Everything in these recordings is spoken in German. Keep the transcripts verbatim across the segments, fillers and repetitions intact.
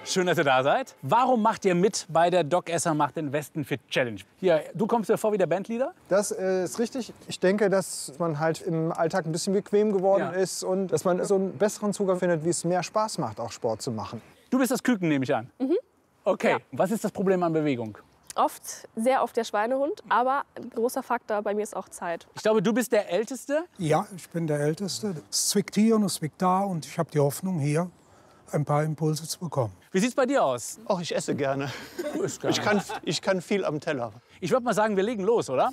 Schön, dass ihr da seid. Warum macht ihr mit bei der Doc Esser macht den Westen Fit Challenge? Hier, du kommst dir vor wie der Bandleader? Das äh, ist richtig. Ich denke, dass man halt im Alltag ein bisschen bequem geworden Ja. ist und dass man so einen besseren Zugang findet, wie es mehr Spaß macht, auch Sport zu machen. Du bist das Küken, nehme ich an. Mhm. Okay. Ja. Was ist das Problem an Bewegung? Oft, sehr oft der Schweinehund, aber ein großer Faktor bei mir ist auch Zeit. Ich glaube, du bist der Älteste. Ja, ich bin der Älteste. Es zwickt hier und es zwickt da und ich habe die Hoffnung, hier ein paar Impulse zu bekommen. Wie sieht's bei dir aus? Ach, ich esse gerne. Du isst gerne. Ich kann, ich kann viel am Teller. Ich würde mal sagen, wir legen los, oder?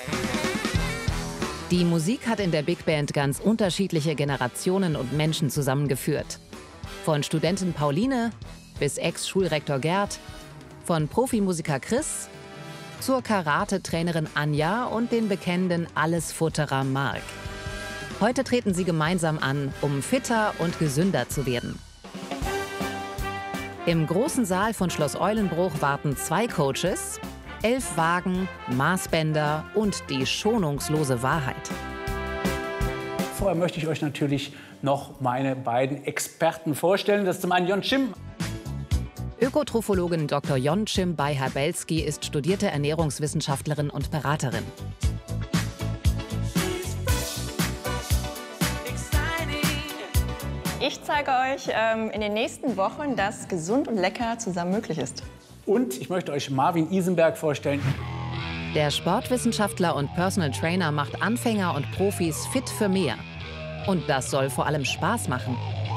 Die Musik hat in der Big Band ganz unterschiedliche Generationen und Menschen zusammengeführt. Von Studentin Pauline bis Ex-Schulrektor Gerd, von Profimusiker Chris zur Karate-Trainerin Anja und den bekennenden Allesfutterer Marc. Heute treten sie gemeinsam an, um fitter und gesünder zu werden. Im großen Saal von Schloss Eulenbruch warten zwei Coaches, elf Wagen, Maßbänder und die schonungslose Wahrheit. Vorher möchte ich euch natürlich noch meine beiden Experten vorstellen. Das ist zum einen Jon Chim. Ökotrophologin Doktor Jon Chim Beihabelski ist studierte Ernährungswissenschaftlerin und Beraterin. Ich zeige euch ähm, in den nächsten Wochen, dass gesund und lecker zusammen möglich ist. Und ich möchte euch Marvin Isenberg vorstellen. Der Sportwissenschaftler und Personal Trainer macht Anfänger und Profis fit für mehr. Und das soll vor allem Spaß machen.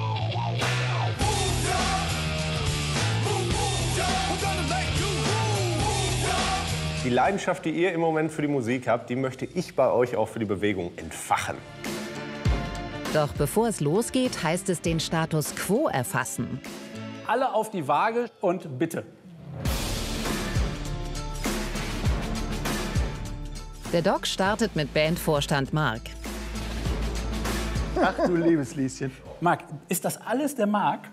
Die Leidenschaft, die ihr im Moment für die Musik habt, die möchte ich bei euch auch für die Bewegung entfachen. Doch bevor es losgeht, heißt es den Status quo erfassen. Alle auf die Waage und bitte. Der Doc startet mit Bandvorstand Marc. Ach du liebes Lieschen. Marc, ist das alles der Marc?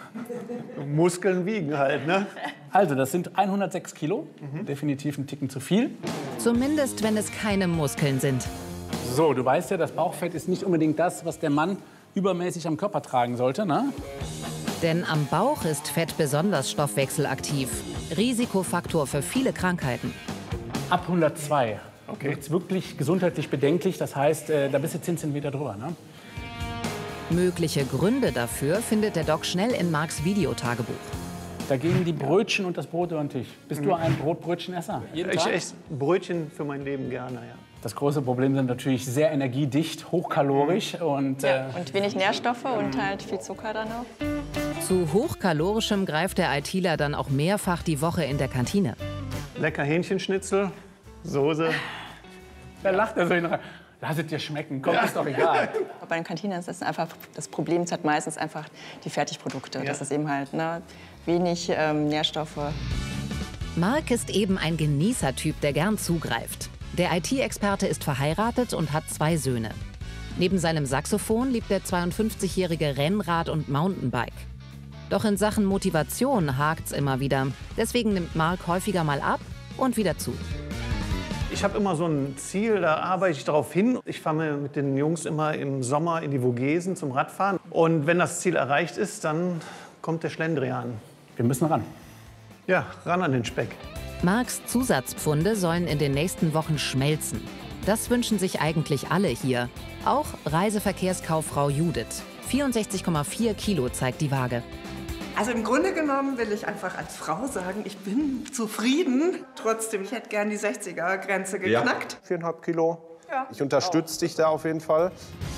Muskeln wiegen halt, ne? Also, das sind hundertsechs Kilo. Mhm. Definitiv ein Ticken zu viel. Zumindest, wenn es keine Muskeln sind. So, du weißt ja, das Bauchfett ist nicht unbedingt das, was der Mann übermäßig am Körper tragen sollte, ne? Denn am Bauch ist Fett besonders stoffwechselaktiv. Risikofaktor für viele Krankheiten. Ab hundertzwei. Okay. Wird's wirklich gesundheitlich bedenklich. Das heißt, äh, da bist du zehn Zentimeter drüber, ne? Mögliche Gründe dafür findet der Doc schnell in Marcs Videotagebuch. Da gehen die Brötchen und das Brot über den Tisch. Bist Mhm. du ein Brotbrötchenesser? Jeden Ich Tag? esse Brötchen für mein Leben gerne, ja. Das große Problem sind natürlich sehr energiedicht, hochkalorisch und... Äh, Und wenig Nährstoffe und halt viel Zucker dann auch. Zu hochkalorischem greift der ITler dann auch mehrfach die Woche in der Kantine. Lecker Hähnchenschnitzel, Soße. Da lacht er so hin rein. Lass es dir schmecken, komm, ist doch egal. Bei den Kantinen ist das einfach, das Problem ist halt meistens einfach die Fertigprodukte. Ja. Das ist eben halt ne, wenig ähm, Nährstoffe. Marc ist eben ein Genießertyp, der gern zugreift. Der I T-Experte ist verheiratet und hat zwei Söhne. Neben seinem Saxophon liebt der zweiundfünfzigjährige Rennrad und Mountainbike. Doch in Sachen Motivation hakt's immer wieder. Deswegen nimmt Marc häufiger mal ab und wieder zu. Ich habe immer so ein Ziel, da arbeite ich darauf hin. Ich fahre mit den Jungs immer im Sommer in die Vogesen zum Radfahren. Und wenn das Ziel erreicht ist, dann kommt der Schlendrian. Wir müssen ran. Ja, ran an den Speck. Marcs Zusatzpfunde sollen in den nächsten Wochen schmelzen. Das wünschen sich eigentlich alle hier. Auch Reiseverkehrskauffrau Judith. vierundsechzig Komma vier Kilo zeigt die Waage. Also im Grunde genommen will ich einfach als Frau sagen, ich bin zufrieden. Trotzdem, ich hätte gern die sechziger-Grenze geknackt. Ja. Viereinhalb Kilo. Ja. Ich unterstütze dich da auf jeden Fall.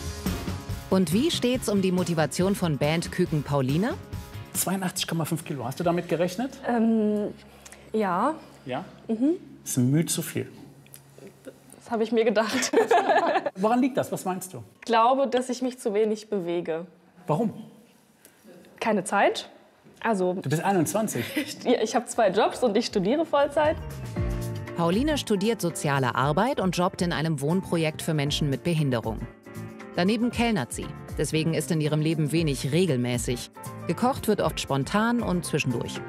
Und wie steht's um die Motivation von Bandküken Pauline? zweiundachtzig Komma fünf Kilo. Hast du damit gerechnet? Ähm, ja, Ja? Mhm. Das ist ein Mühe zu viel. das habe ich mir gedacht. Woran liegt das? Was meinst du? Ich glaube, dass ich mich zu wenig bewege. Warum? Keine Zeit. Also, Du bist einundzwanzig. ich, ich habe zwei Jobs und ich studiere Vollzeit. Pauline studiert soziale Arbeit und jobbt in einem Wohnprojekt für Menschen mit Behinderung. Daneben kellnert sie. Deswegen ist in ihrem Leben wenig regelmäßig. Gekocht wird oft spontan und zwischendurch.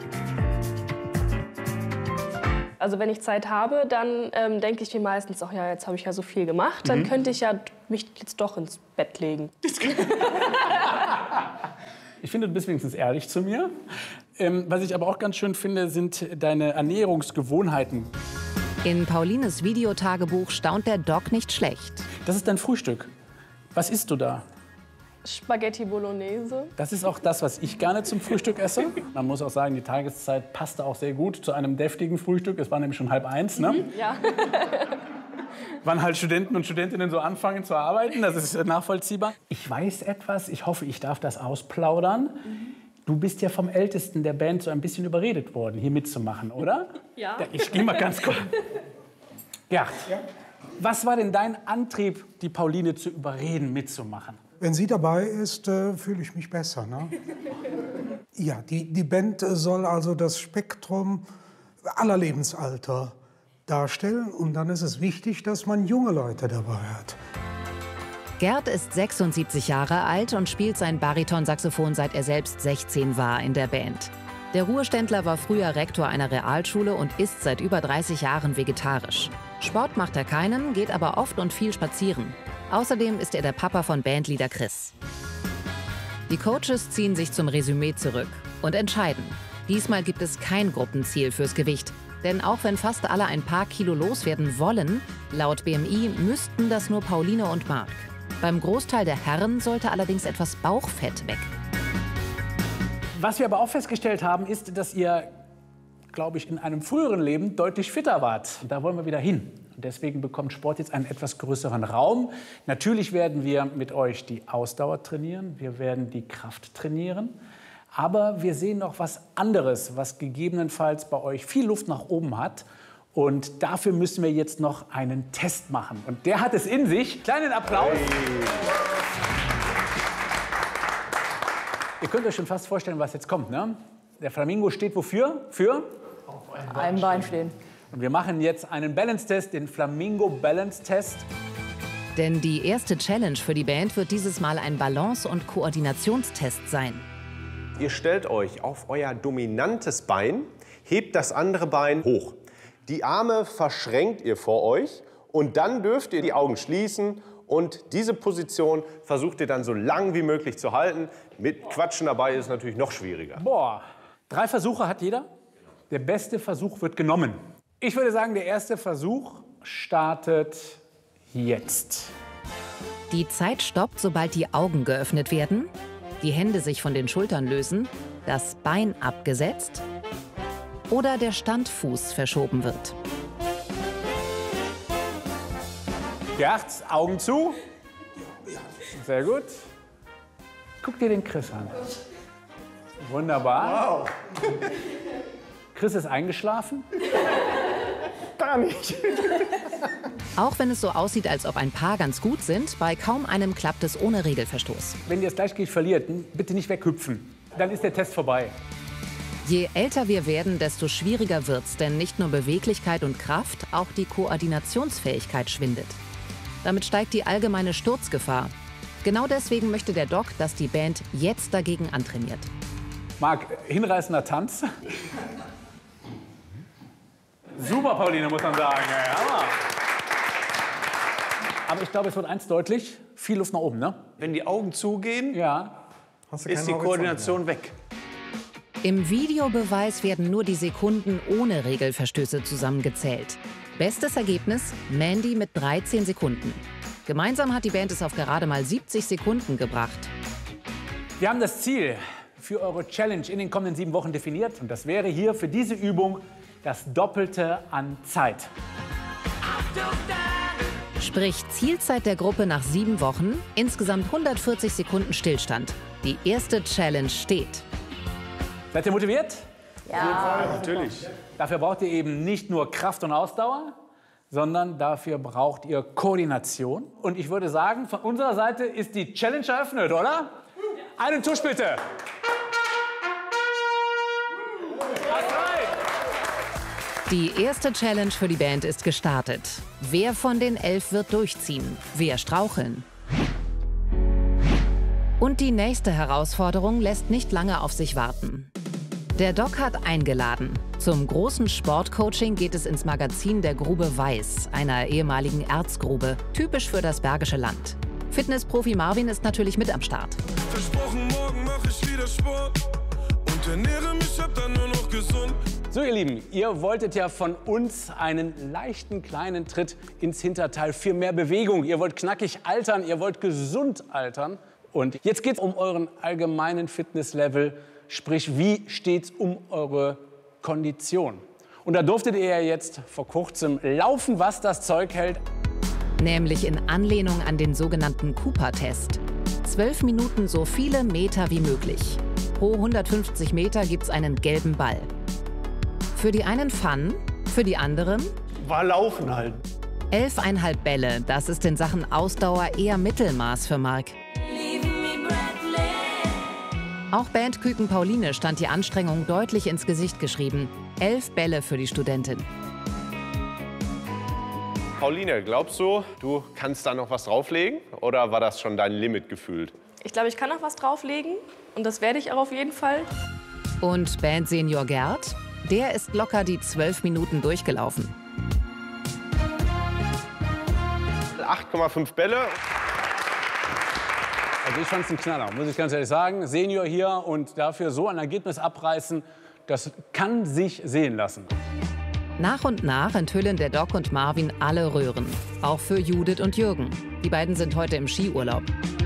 Also wenn ich Zeit habe, dann ähm, denke ich mir meistens, ach ja, jetzt habe ich ja so viel gemacht, dann Mhm. könnte ich ja mich jetzt doch ins Bett legen. Ich finde, du bist wenigstens ehrlich zu mir. Ähm, was ich aber auch ganz schön finde, sind deine Ernährungsgewohnheiten. In Paulines Videotagebuch staunt der Doc nicht schlecht. Das ist dein Frühstück. Was isst du da? Spaghetti Bolognese. Das ist auch das, was ich gerne zum Frühstück esse. Man muss auch sagen, die Tageszeit passte auch sehr gut zu einem deftigen Frühstück. Es war nämlich schon halb eins, ne? Mhm, ja. Wann halt Studenten und Studentinnen so anfangen zu arbeiten, das ist nachvollziehbar. Ich weiß etwas, ich hoffe, ich darf das ausplaudern. Mhm. Du bist ja vom Ältesten der Band so ein bisschen überredet worden, hier mitzumachen, oder? Ja. Ja, ich gehe mal ganz kurz. Gerd, ja? Was war denn dein Antrieb, die Pauline zu überreden, mitzumachen? Wenn sie dabei ist, äh, fühle ich mich besser. Ne? Ja, die, die Band soll also das Spektrum aller Lebensalter darstellen. Und dann ist es wichtig, dass man junge Leute dabei hat. Gerd ist sechsundsiebzig Jahre alt und spielt sein Baritonsaxophon, seit er selbst sechzehn war, in der Band. Der Ruheständler war früher Rektor einer Realschule und ist seit über dreißig Jahren vegetarisch. Sport macht er keinen, geht aber oft und viel spazieren. Außerdem ist er der Papa von Bandleader Chris. Die Coaches ziehen sich zum Resümee zurück und entscheiden. Diesmal gibt es kein Gruppenziel fürs Gewicht. Denn auch wenn fast alle ein paar Kilo loswerden wollen, laut B M I müssten das nur Pauline und Marc. Beim Großteil der Herren sollte allerdings etwas Bauchfett weg. Was wir aber auch festgestellt haben, ist, dass ihr, glaube ich, in einem früheren Leben deutlich fitter wart. Und da wollen wir wieder hin. Und deswegen bekommt Sport jetzt einen etwas größeren Raum. Natürlich werden wir mit euch die Ausdauer trainieren, wir werden die Kraft trainieren. Aber wir sehen noch was anderes, was gegebenenfalls bei euch viel Luft nach oben hat. Und dafür müssen wir jetzt noch einen Test machen. Und der hat es in sich. Kleinen Applaus. Hey. Ihr könnt euch schon fast vorstellen, was jetzt kommt, ne? Der Flamingo steht wofür? Für? Auf einem Bein stehen. Und wir machen jetzt einen Balance-Test, den Flamingo Balance-Test. Denn die erste Challenge für die Band wird dieses Mal ein Balance- und Koordinationstest sein. Ihr stellt euch auf euer dominantes Bein, hebt das andere Bein hoch. Die Arme verschränkt ihr vor euch und dann dürft ihr die Augen schließen und diese Position versucht ihr dann so lang wie möglich zu halten. Mit Quatschen dabei ist es natürlich noch schwieriger. Boah, drei Versuche hat jeder. Der beste Versuch wird genommen. Ich würde sagen, der erste Versuch startet jetzt. Die Zeit stoppt, sobald die Augen geöffnet werden, die Hände sich von den Schultern lösen, das Bein abgesetzt oder der Standfuß verschoben wird. Gerd, Augen zu. Sehr gut. Guck dir den Chris an. Wunderbar. Wow. Chris ist eingeschlafen? Gar nicht. Auch wenn es so aussieht, als ob ein paar ganz gut sind, bei kaum einem klappt es ohne Regelverstoß. Wenn ihr das Gleichgewicht verliert, bitte nicht weghüpfen. Dann ist der Test vorbei. Je älter wir werden, desto schwieriger wird's, denn nicht nur Beweglichkeit und Kraft, auch die Koordinationsfähigkeit schwindet. Damit steigt die allgemeine Sturzgefahr. Genau deswegen möchte der Doc, dass die Band jetzt dagegen antrainiert. Marc, hinreißender Tanz. Super, Pauline, muss man sagen. Ja. Aber ich glaube, es wird eins deutlich, viel Luft nach oben, ne? Wenn die Augen zugehen, ja. ist die Koordination weg. Im Videobeweis werden nur die Sekunden ohne Regelverstöße zusammengezählt. Bestes Ergebnis, Mandy mit dreizehn Sekunden. Gemeinsam hat die Band es auf gerade mal siebzig Sekunden gebracht. Wir haben das Ziel für eure Challenge in den kommenden sieben Wochen definiert. Und das wäre hier für diese Übung das Doppelte an Zeit. Sprich, Zielzeit der Gruppe nach sieben Wochen, insgesamt hundertvierzig Sekunden Stillstand. Die erste Challenge steht. Seid ihr motiviert? Ja, natürlich. Dafür braucht ihr eben nicht nur Kraft und Ausdauer, sondern dafür braucht ihr Koordination. Und ich würde sagen, von unserer Seite ist die Challenge eröffnet, oder? Einen Tusch bitte. Die erste Challenge für die Band ist gestartet. Wer von den elf wird durchziehen? Wer straucheln? Und die nächste Herausforderung lässt nicht lange auf sich warten. Der Doc hat eingeladen. Zum großen Sportcoaching geht es ins Magazin der Grube Weiß, einer ehemaligen Erzgrube, typisch für das Bergische Land. Fitnessprofi Marvin ist natürlich mit am Start. Versprochen, morgen mach ich wieder Sport. Und und ernähre mich ab dann nur noch gesund. So, ihr Lieben, ihr wolltet ja von uns einen leichten kleinen Tritt ins Hinterteil für mehr Bewegung. Ihr wollt knackig altern, ihr wollt gesund altern. Und jetzt geht es um euren allgemeinen Fitnesslevel, sprich, wie steht's um eure Kondition? Und da durftet ihr ja jetzt vor kurzem laufen, was das Zeug hält. Nämlich in Anlehnung an den sogenannten Cooper-Test. Zwölf Minuten so viele Meter wie möglich. Pro hundertfünfzig Meter gibt's einen gelben Ball. Für die einen Fun, für die anderen War Laufen halt. elfeinhalb Bälle. Das ist in Sachen Ausdauer eher Mittelmaß für Marc. Auch Band Küken Pauline stand die Anstrengung deutlich ins Gesicht geschrieben. Elf Bälle für die Studentin. Pauline, glaubst du, du kannst da noch was drauflegen? Oder war das schon dein Limit gefühlt? Ich glaube, ich kann noch was drauflegen und das werde ich auch auf jeden Fall. Und Band Senior Gerd, der ist locker die zwölf Minuten durchgelaufen. acht Komma fünf Bälle. Also ich fand es ein Knaller, muss ich ganz ehrlich sagen. Senior hier und dafür so ein Ergebnis abreißen, das kann sich sehen lassen. Nach und nach enthüllen der Doc und Marvin alle Röhren. Auch für Judith und Jürgen. Die beiden sind heute im Skiurlaub.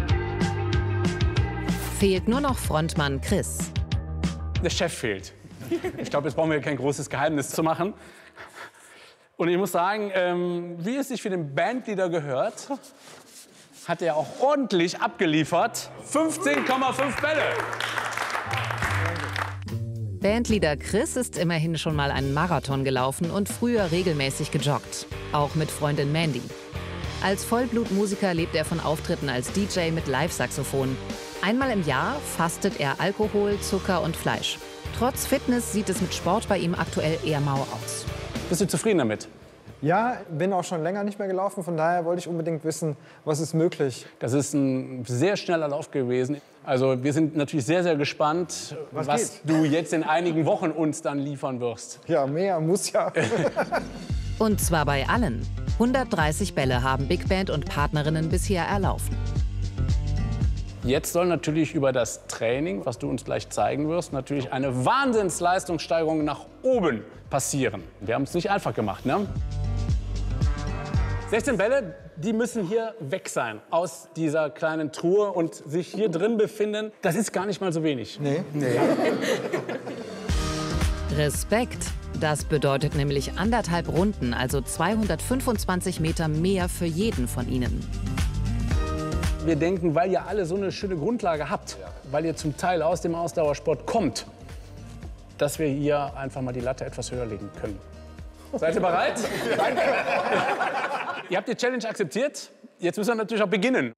Fehlt nur noch Frontmann Chris. Der Chef fehlt. Ich glaube, jetzt brauchen wir kein großes Geheimnis zu machen. Und ich muss sagen, ähm, wie es sich für den Bandleader gehört, hat er auch ordentlich abgeliefert. fünfzehn Komma fünf Bälle. Bandleader Chris ist immerhin schon mal einen Marathon gelaufen und früher regelmäßig gejoggt. Auch mit Freundin Mandy. Als Vollblutmusiker lebt er von Auftritten als D J mit Live-Saxophon. Einmal im Jahr fastet er Alkohol, Zucker und Fleisch. Trotz Fitness sieht es mit Sport bei ihm aktuell eher mau aus. Bist du zufrieden damit? Ja, bin auch schon länger nicht mehr gelaufen, von daher wollte ich unbedingt wissen, was ist möglich. Das ist ein sehr schneller Lauf gewesen. Also wir sind natürlich sehr, sehr gespannt, Was was, geht? du jetzt in einigen Wochen uns dann liefern wirst. Ja, mehr muss ja. Und zwar bei allen. hundertdreißig Bälle haben Big Band und Partnerinnen bisher erlaufen. Jetzt soll natürlich über das Training, was du uns gleich zeigen wirst, natürlich eine Wahnsinnsleistungssteigerung nach oben passieren. Wir haben es nicht einfach gemacht, ne? sechzehn Bälle, die müssen hier weg sein aus dieser kleinen Truhe und sich hier drin befinden. Das ist gar nicht mal so wenig. Nee. Nee. Respekt. Das bedeutet nämlich anderthalb Runden, also zweihundertfünfundzwanzig Meter mehr für jeden von ihnen. Wir denken, weil ihr alle so eine schöne Grundlage habt, weil ihr zum Teil aus dem Ausdauersport kommt, dass wir hier einfach mal die Latte etwas höher legen können. Seid ihr bereit? Ihr habt die Challenge akzeptiert. Jetzt müssen wir natürlich auch beginnen.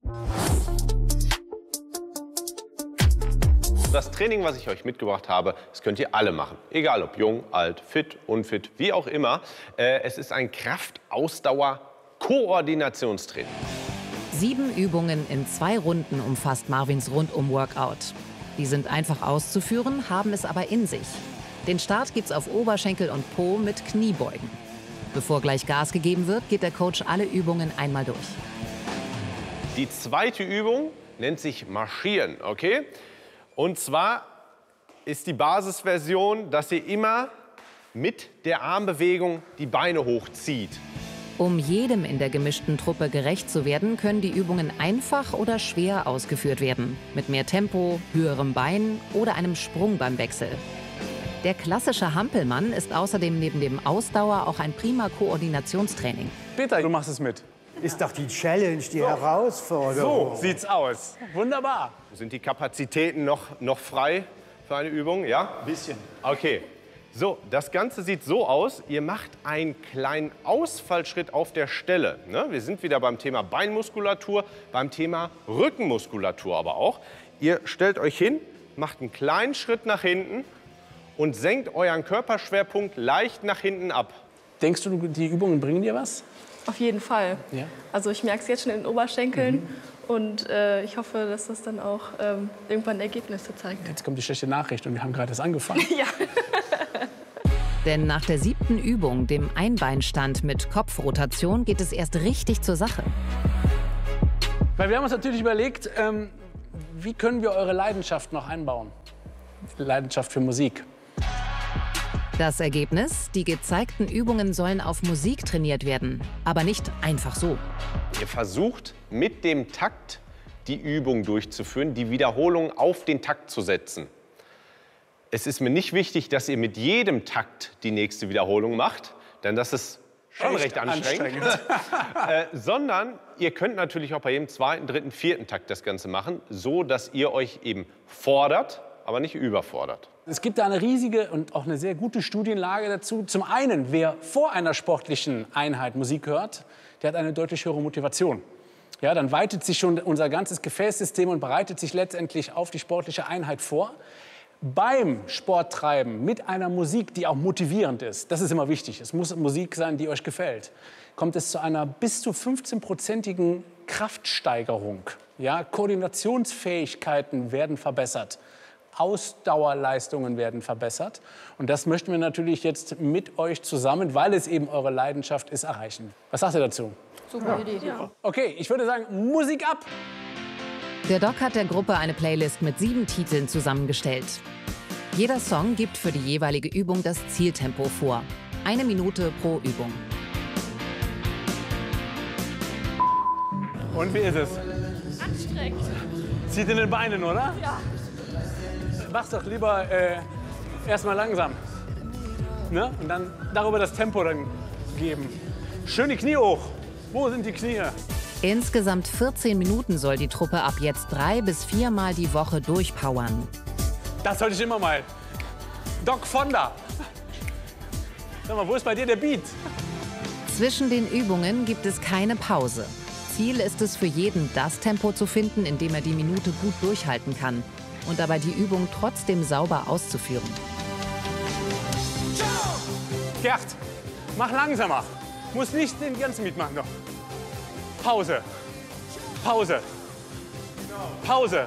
Das Training, was ich euch mitgebracht habe, das könnt ihr alle machen. Egal ob jung, alt, fit, unfit, wie auch immer. Äh, es ist ein Kraft-Ausdauer-Koordinationstraining. Sieben Übungen in zwei Runden umfasst Marvins Rundum-Workout. Die sind einfach auszuführen, haben es aber in sich. Den Start gibt's auf Oberschenkel und Po mit Kniebeugen. Bevor gleich Gas gegeben wird, geht der Coach alle Übungen einmal durch. Die zweite Übung nennt sich Marschieren, okay? Und zwar ist die Basisversion, dass ihr immer mit der Armbewegung die Beine hochzieht. Um jedem in der gemischten Truppe gerecht zu werden, können die Übungen einfach oder schwer ausgeführt werden. Mit mehr Tempo, höherem Bein oder einem Sprung beim Wechsel. Der klassische Hampelmann ist außerdem neben dem Ausdauer auch ein prima Koordinationstraining. Peter, du machst es mit. Ist doch die Challenge, die Herausforderung. So sieht's aus. Wunderbar. Sind die Kapazitäten noch, noch frei für eine Übung? Ja? Ein bisschen. Okay. So, das Ganze sieht so aus, ihr macht einen kleinen Ausfallschritt auf der Stelle. Ne? Wir sind wieder beim Thema Beinmuskulatur, beim Thema Rückenmuskulatur aber auch. Ihr stellt euch hin, macht einen kleinen Schritt nach hinten und senkt euren Körperschwerpunkt leicht nach hinten ab. Denkst du, die Übungen bringen dir was? Auf jeden Fall. Ja. Also ich merke es jetzt schon in den Oberschenkeln. Mhm. Und äh, ich hoffe, dass das dann auch ähm, irgendwann Ergebnisse zeigt. Jetzt kommt die schlechte Nachricht und wir haben gerade erst angefangen. Ja. Denn nach der siebten Übung, dem Einbeinstand mit Kopfrotation, geht es erst richtig zur Sache. Weil wir haben uns natürlich überlegt, ähm, wie können wir eure Leidenschaft noch einbauen? Leidenschaft für Musik. Das Ergebnis? Die gezeigten Übungen sollen auf Musik trainiert werden, aber nicht einfach so. Ihr versucht mit dem Takt die Übung durchzuführen, die Wiederholung auf den Takt zu setzen. Es ist mir nicht wichtig, dass ihr mit jedem Takt die nächste Wiederholung macht, denn das ist schon Echt recht anstrengend. anstrengend. äh, sondern ihr könnt natürlich auch bei jedem zweiten, dritten, vierten Takt das Ganze machen, so dass ihr euch eben fordert, aber nicht überfordert. Es gibt da eine riesige und auch eine sehr gute Studienlage dazu. Zum einen, wer vor einer sportlichen Einheit Musik hört, der hat eine deutlich höhere Motivation. Ja, dann weitet sich schon unser ganzes Gefäßsystem und bereitet sich letztendlich auf die sportliche Einheit vor. Beim Sporttreiben mit einer Musik, die auch motivierend ist, das ist immer wichtig, es muss Musik sein, die euch gefällt, kommt es zu einer bis zu fünfzehnprozentigen Kraftsteigerung. Ja, Koordinationsfähigkeiten werden verbessert, Ausdauerleistungen werden verbessert. Und das möchten wir natürlich jetzt mit euch zusammen, weil es eben eure Leidenschaft ist, erreichen. Was sagt ihr dazu? Super Idee. Ja. Okay, ich würde sagen, Musik ab! Der Doc hat der Gruppe eine Playlist mit sieben Titeln zusammengestellt. Jeder Song gibt für die jeweilige Übung das Zieltempo vor. Eine Minute pro Übung. Und wie ist es? Anstrengend. Zieht in den Beinen, oder? Ja. Mach's doch lieber äh, erstmal langsam. Ne? Und dann darüber das Tempo dann geben. Schön die Knie hoch. Wo sind die Knie? Insgesamt vierzehn Minuten soll die Truppe ab jetzt drei bis viermal die Woche durchpowern. Das sollte ich immer mal. Doc Fonda. Sag mal, wo ist bei dir der Beat? Zwischen den Übungen gibt es keine Pause. Ziel ist es für jeden, das Tempo zu finden, in dem er die Minute gut durchhalten kann und dabei die Übung trotzdem sauber auszuführen. Gerd, mach langsamer. Muss nicht den ganzen Beat machen. Doch. Pause. Pause. Pause.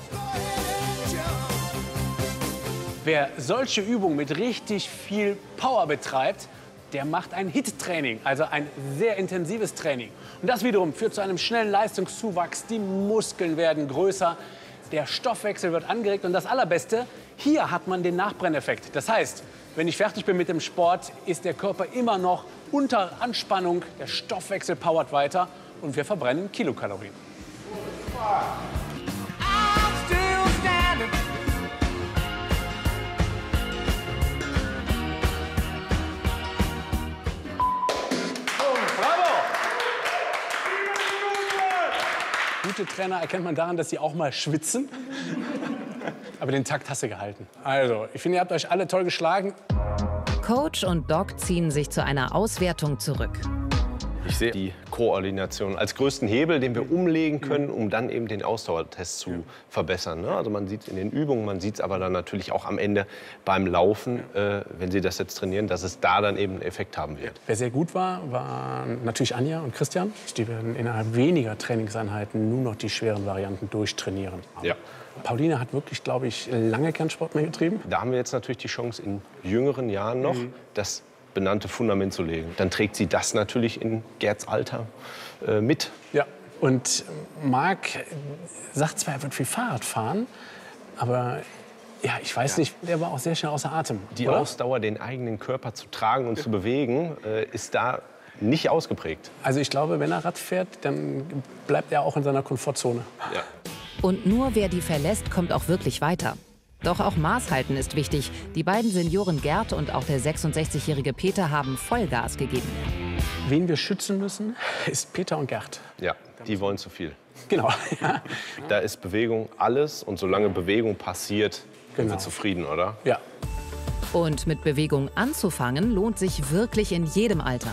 Wer solche Übungen mit richtig viel Power betreibt, der macht ein Hit-Training, also ein sehr intensives Training. Und das wiederum führt zu einem schnellen Leistungszuwachs. Die Muskeln werden größer, der Stoffwechsel wird angeregt. Und das Allerbeste, hier hat man den Nachbrenneffekt. Das heißt, wenn ich fertig bin mit dem Sport, ist der Körper immer noch unter Anspannung, der Stoffwechsel powert weiter und wir verbrennen Kilokalorien. Gute Trainer erkennt man daran, dass sie auch mal schwitzen. Aber den Takt hast du gehalten. Also, ich finde, ihr habt euch alle toll geschlagen. Coach und Doc ziehen sich zu einer Auswertung zurück. Ich sehe die Koordination als größten Hebel, den wir umlegen können, um dann eben den Ausdauertest zu verbessern. Ne? Also man sieht es in den Übungen, man sieht es aber dann natürlich auch am Ende beim Laufen, äh, wenn Sie das jetzt trainieren, dass es da dann eben einen Effekt haben wird. Wer sehr gut war, waren natürlich Anja und Christian. Die werden innerhalb weniger Trainingseinheiten nur noch die schweren Varianten durchtrainieren. Ja. Pauline hat wirklich, glaube ich, lange keinen Sport mehr getrieben. Da haben wir jetzt natürlich die Chance, in jüngeren Jahren noch mhm. das benannte Fundament zu legen. Dann trägt sie das natürlich in Gerds Alter äh, mit. Ja, und Marc sagt zwar, er wird viel Fahrrad fahren, aber ja, ich weiß ja. nicht, der war auch sehr schnell außer Atem. Die oder? Ausdauer, den eigenen Körper zu tragen und ja. zu bewegen, äh, ist da nicht ausgeprägt. Also ich glaube, wenn er Rad fährt, dann bleibt er auch in seiner Komfortzone. Ja. Und nur wer die verlässt, kommt auch wirklich weiter. Doch auch Maß halten ist wichtig. Die beiden Senioren Gerd und auch der sechsundsechzigjährige Peter haben Vollgas gegeben. Wen wir schützen müssen, ist Peter und Gerd. Ja, die wollen zu viel. Genau. Ja. Da ist Bewegung alles und solange Bewegung passiert, sind genau. wir zufrieden, oder? Ja. Und mit Bewegung anzufangen, lohnt sich wirklich in jedem Alter.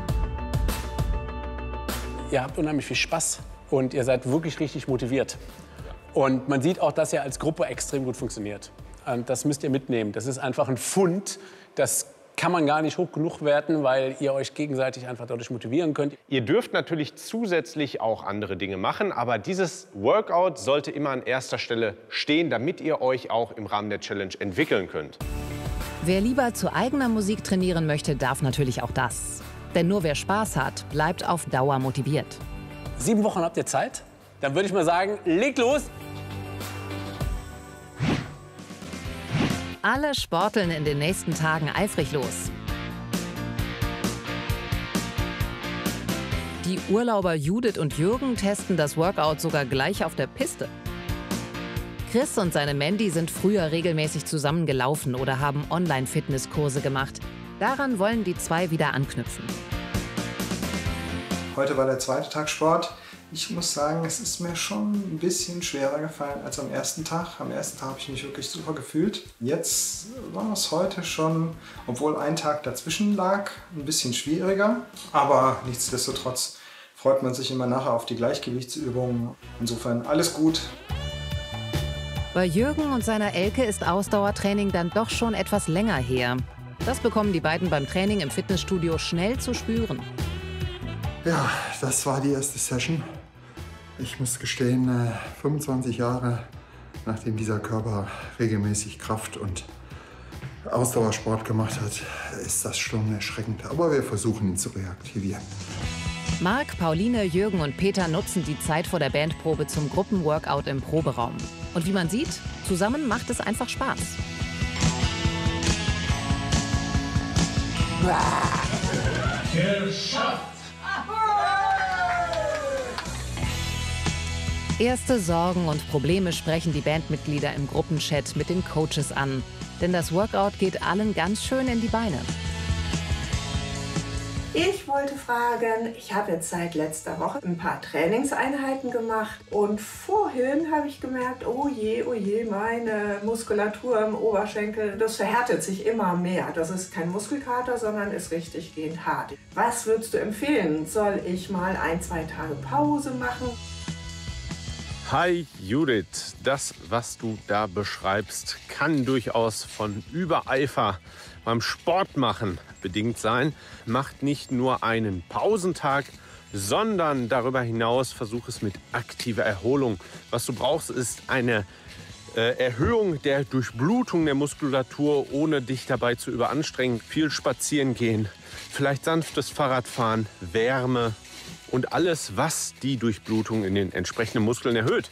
Ihr habt unheimlich viel Spaß und ihr seid wirklich richtig motiviert. Und man sieht auch, dass ihr als Gruppe extrem gut funktioniert. Und das müsst ihr mitnehmen. Das ist einfach ein Fund, das kann man gar nicht hoch genug werten, weil ihr euch gegenseitig einfach dadurch motivieren könnt. Ihr dürft natürlich zusätzlich auch andere Dinge machen, aber dieses Workout sollte immer an erster Stelle stehen, damit ihr euch auch im Rahmen der Challenge entwickeln könnt. Wer lieber zu eigener Musik trainieren möchte, darf natürlich auch das. Denn nur wer Spaß hat, bleibt auf Dauer motiviert. Sieben Wochen habt ihr Zeit? Dann würde ich mal sagen, legt los! Alle sporteln in den nächsten Tagen eifrig los. Die Urlauber Judith und Jürgen testen das Workout sogar gleich auf der Piste. Chris und seine Mandy sind früher regelmäßig zusammen gelaufen oder haben Online-Fitnesskurse gemacht. Daran wollen die zwei wieder anknüpfen. Heute war der zweite Tag Sport. Ich muss sagen, es ist mir schon ein bisschen schwerer gefallen als am ersten Tag. Am ersten Tag habe ich mich wirklich super gefühlt. Jetzt war es heute schon, obwohl ein Tag dazwischen lag, ein bisschen schwieriger. Aber nichtsdestotrotz freut man sich immer nachher auf die Gleichgewichtsübungen. Insofern alles gut. Bei Jürgen und seiner Elke ist Ausdauertraining dann doch schon etwas länger her. Das bekommen die beiden beim Training im Fitnessstudio schnell zu spüren. Ja, das war die erste Session. Ich muss gestehen, fünfundzwanzig Jahre nachdem dieser Körper regelmäßig Kraft- und Ausdauersport gemacht hat, ist das schon erschreckend. Aber wir versuchen ihn zu reaktivieren. Marc, Pauline, Jürgen und Peter nutzen die Zeit vor der Bandprobe zum Gruppenworkout im Proberaum. Und wie man sieht, zusammen macht es einfach Spaß. Geschafft! Erste Sorgen und Probleme sprechen die Bandmitglieder im Gruppenchat mit den Coaches an. Denn das Workout geht allen ganz schön in die Beine. Ich wollte fragen, ich habe jetzt seit letzter Woche ein paar Trainingseinheiten gemacht und vorhin habe ich gemerkt, oh je, oh je, meine Muskulatur im Oberschenkel, das verhärtet sich immer mehr. Das ist kein Muskelkater, sondern ist richtig gehend hart. Was würdest du empfehlen? Soll ich mal ein, zwei Tage Pause machen? Hi Judith, das, was du da beschreibst, kann durchaus von Übereifer beim Sportmachen bedingt sein. Macht nicht nur einen Pausentag, sondern darüber hinaus versuch es mit aktiver Erholung. Was du brauchst, ist eine äh, Erhöhung der Durchblutung der Muskulatur, ohne dich dabei zu überanstrengen. Viel spazieren gehen, vielleicht sanftes Fahrradfahren, Wärme und alles, was die Durchblutung in den entsprechenden Muskeln erhöht.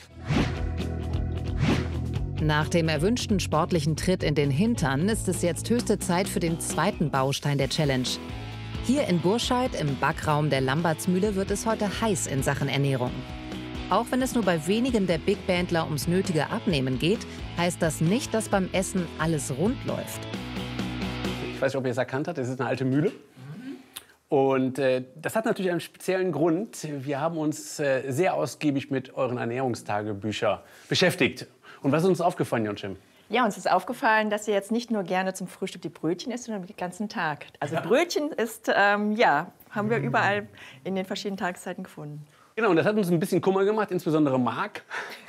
Nach dem erwünschten sportlichen Tritt in den Hintern ist es jetzt höchste Zeit für den zweiten Baustein der Challenge. Hier in Burscheid im Backraum der Lambertsmühle wird es heute heiß in Sachen Ernährung. Auch wenn es nur bei wenigen der Big Bandler ums nötige Abnehmen geht, heißt das nicht, dass beim Essen alles rund läuft. Ich weiß nicht, ob ihr es erkannt habt, es ist eine alte Mühle. Und äh, das hat natürlich einen speziellen Grund. Wir haben uns äh, sehr ausgiebig mit euren Ernährungstagebüchern beschäftigt. Und was ist uns aufgefallen, Jon-Jim? Ja, uns ist aufgefallen, dass ihr jetzt nicht nur gerne zum Frühstück die Brötchen isst, sondern den ganzen Tag. Also Ja. Brötchen ist, ähm, ja, haben wir überall in den verschiedenen Tageszeiten gefunden. Genau, und das hat uns ein bisschen Kummer gemacht, insbesondere Marc.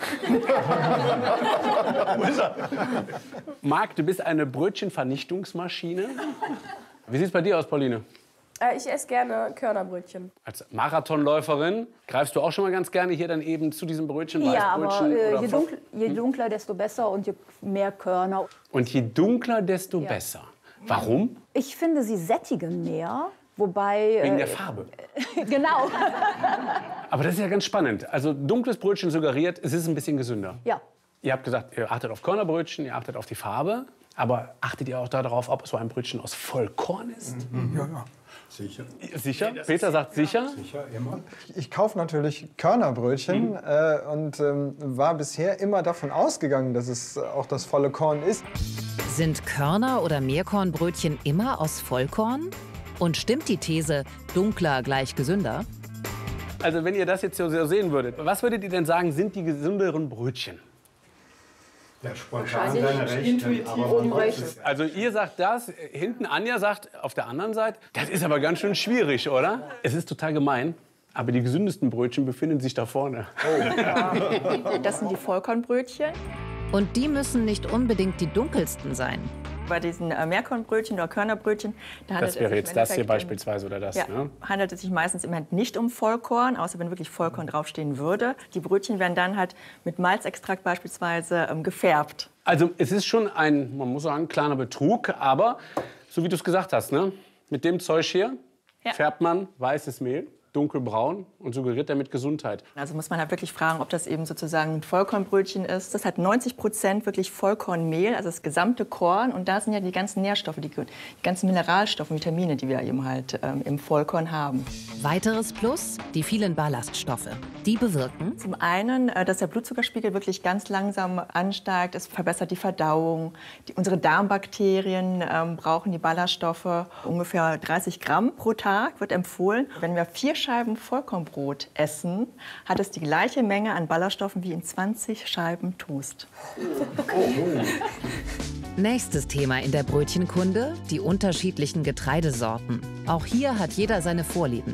Wo ist er? Marc, du bist eine Brötchenvernichtungsmaschine. Wie sieht es bei dir aus, Pauline? Äh, ich esse gerne Körnerbrötchen. Als Marathonläuferin greifst du auch schon mal ganz gerne hier dann eben zu diesem Brötchen, Ja, aber Weißbrötchen äh, oder je, Pfaff- dunkler, je dunkler, desto besser und je mehr Körner. Und je dunkler, desto Ja. besser. Warum? Ich finde, sie sättigen mehr, wobei... Wegen äh, der Farbe. Genau. Aber das ist ja ganz spannend. Also dunkles Brötchen suggeriert, es ist ein bisschen gesünder. Ja. Ihr habt gesagt, ihr achtet auf Körnerbrötchen, ihr achtet auf die Farbe. Aber achtet ihr auch darauf, ob so ein Brötchen aus Vollkorn ist? Ja, ja. Sicher. Sicher? Peter sagt sicher. Sicher, immer. Ich kaufe natürlich Körnerbrötchen äh, und ähm, war bisher immer davon ausgegangen, dass es auch das volle Korn ist. Sind Körner- oder Mehrkornbrötchen immer aus Vollkorn? Und stimmt die These, dunkler gleich gesünder? Also wenn ihr das jetzt so sehen würdet, was würdet ihr denn sagen, sind die gesünderen Brötchen? Ja, spontan deine Rechte, aber man muss es- Also ihr sagt das, hinten Anja sagt auf der anderen Seite, das ist aber ganz schön schwierig, oder? Es ist total gemein, aber die gesündesten Brötchen befinden sich da vorne. Das sind die Vollkornbrötchen. Und die müssen nicht unbedingt die dunkelsten sein. Bei diesen äh, Mehrkornbrötchen oder Körnerbrötchen, da handelt Das wäre es sich jetzt im das hier Endeffekt, beispielsweise oder das, Ja, ne? handelt es sich meistens im Endeffekt nicht um Vollkorn, außer wenn wirklich Vollkorn draufstehen würde. Die Brötchen werden dann halt mit Malzextrakt beispielsweise ähm, gefärbt. Also es ist schon ein, man muss sagen, kleiner Betrug, aber so wie du es gesagt hast, ne? Mit dem Zeug hier Ja. färbt man weißes Mehl. dunkelbraun und suggeriert damit Gesundheit. Also muss man halt wirklich fragen, ob das eben sozusagen ein Vollkornbrötchen ist. Das hat neunzig Prozent wirklich Vollkornmehl, also das gesamte Korn. Und da sind ja die ganzen Nährstoffe, die, die ganzen Mineralstoffe, Vitamine, die wir eben halt ähm, im Vollkorn haben. Weiteres Plus, die vielen Ballaststoffe. Die bewirken zum einen, dass der Blutzuckerspiegel wirklich ganz langsam ansteigt. Es verbessert die Verdauung. Die, unsere Darmbakterien ähm, brauchen die Ballaststoffe. Ungefähr dreißig Gramm pro Tag wird empfohlen. Wenn wir vier Scheiben Vollkornbrot essen, hat es die gleiche Menge an Ballaststoffen wie in zwanzig Scheiben Toast. Oh. Nächstes Thema in der Brötchenkunde, die unterschiedlichen Getreidesorten. Auch hier hat jeder seine Vorlieben.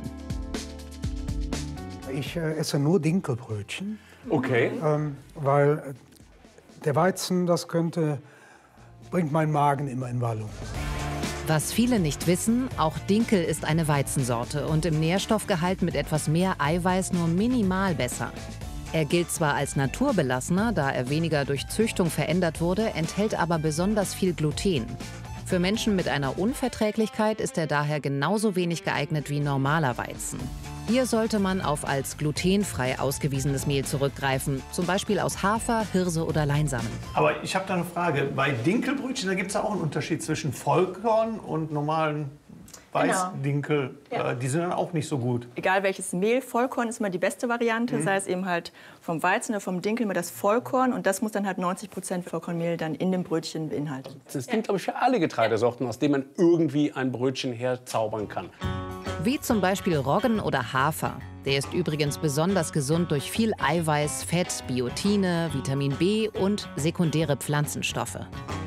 Ich äh, esse nur Dinkelbrötchen. Okay. Ähm, weil der Weizen, das könnte, bringt meinen Magen immer in Wallung. Was viele nicht wissen, auch Dinkel ist eine Weizensorte und im Nährstoffgehalt mit etwas mehr Eiweiß nur minimal besser. Er gilt zwar als naturbelassener, da er weniger durch Züchtung verändert wurde, enthält aber besonders viel Gluten. Für Menschen mit einer Unverträglichkeit ist er daher genauso wenig geeignet wie normaler Weizen. Hier sollte man auf als glutenfrei ausgewiesenes Mehl zurückgreifen, zum Beispiel aus Hafer, Hirse oder Leinsamen. Aber ich habe da eine Frage. Bei Dinkelbrötchen, da gibt es ja auch einen Unterschied zwischen Vollkorn und normalen Weißdinkel. Genau. Ja. Die sind dann auch nicht so gut. Egal welches Mehl, Vollkorn ist immer die beste Variante, mhm. sei es eben halt vom Weizen oder vom Dinkel, immer das Vollkorn. Und das muss dann halt neunzig Prozent Vollkornmehl dann in dem Brötchen beinhalten. Das gilt, glaube ich, für alle Getreidesorten, aus denen man irgendwie ein Brötchen herzaubern kann. Wie zum Beispiel Roggen oder Hafer. Der ist übrigens besonders gesund durch viel Eiweiß, Fett, Biotine, Vitamin B und sekundäre Pflanzenstoffe.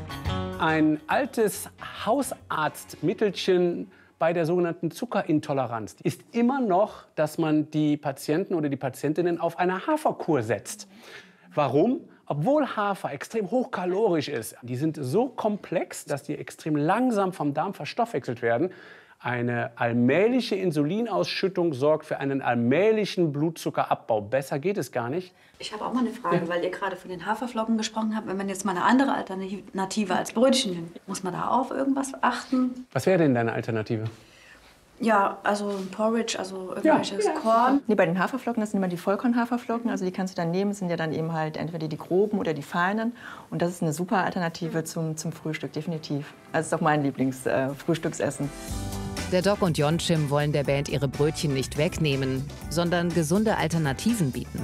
Ein altes Hausarztmittelchen bei der sogenannten Zuckerintoleranz ist immer noch, dass man die Patienten oder die Patientinnen auf eine Haferkur setzt. Warum? Obwohl Hafer extrem hochkalorisch ist. Die sind so komplex, dass die extrem langsam vom Darm verstoffwechselt werden. Eine allmähliche Insulinausschüttung sorgt für einen allmählichen Blutzuckerabbau. Besser geht es gar nicht. Ich habe auch mal eine Frage, ja. weil ihr gerade von den Haferflocken gesprochen habt. Wenn man jetzt mal eine andere Alternative als Brötchen nimmt, muss man da auf irgendwas achten? Was wäre denn deine Alternative? Ja, also ein Porridge, also irgendwelches ja. Korn. Nee, bei den Haferflocken, das sind immer die Vollkorn-Haferflocken. Also die kannst du dann nehmen, das sind ja dann eben halt entweder die groben oder die feinen. Und das ist eine super Alternative zum, zum Frühstück, definitiv. Also das ist auch mein Lieblingsfrühstücksessen. Äh, Der Doc und Yonchim wollen der Band ihre Brötchen nicht wegnehmen, sondern gesunde Alternativen bieten.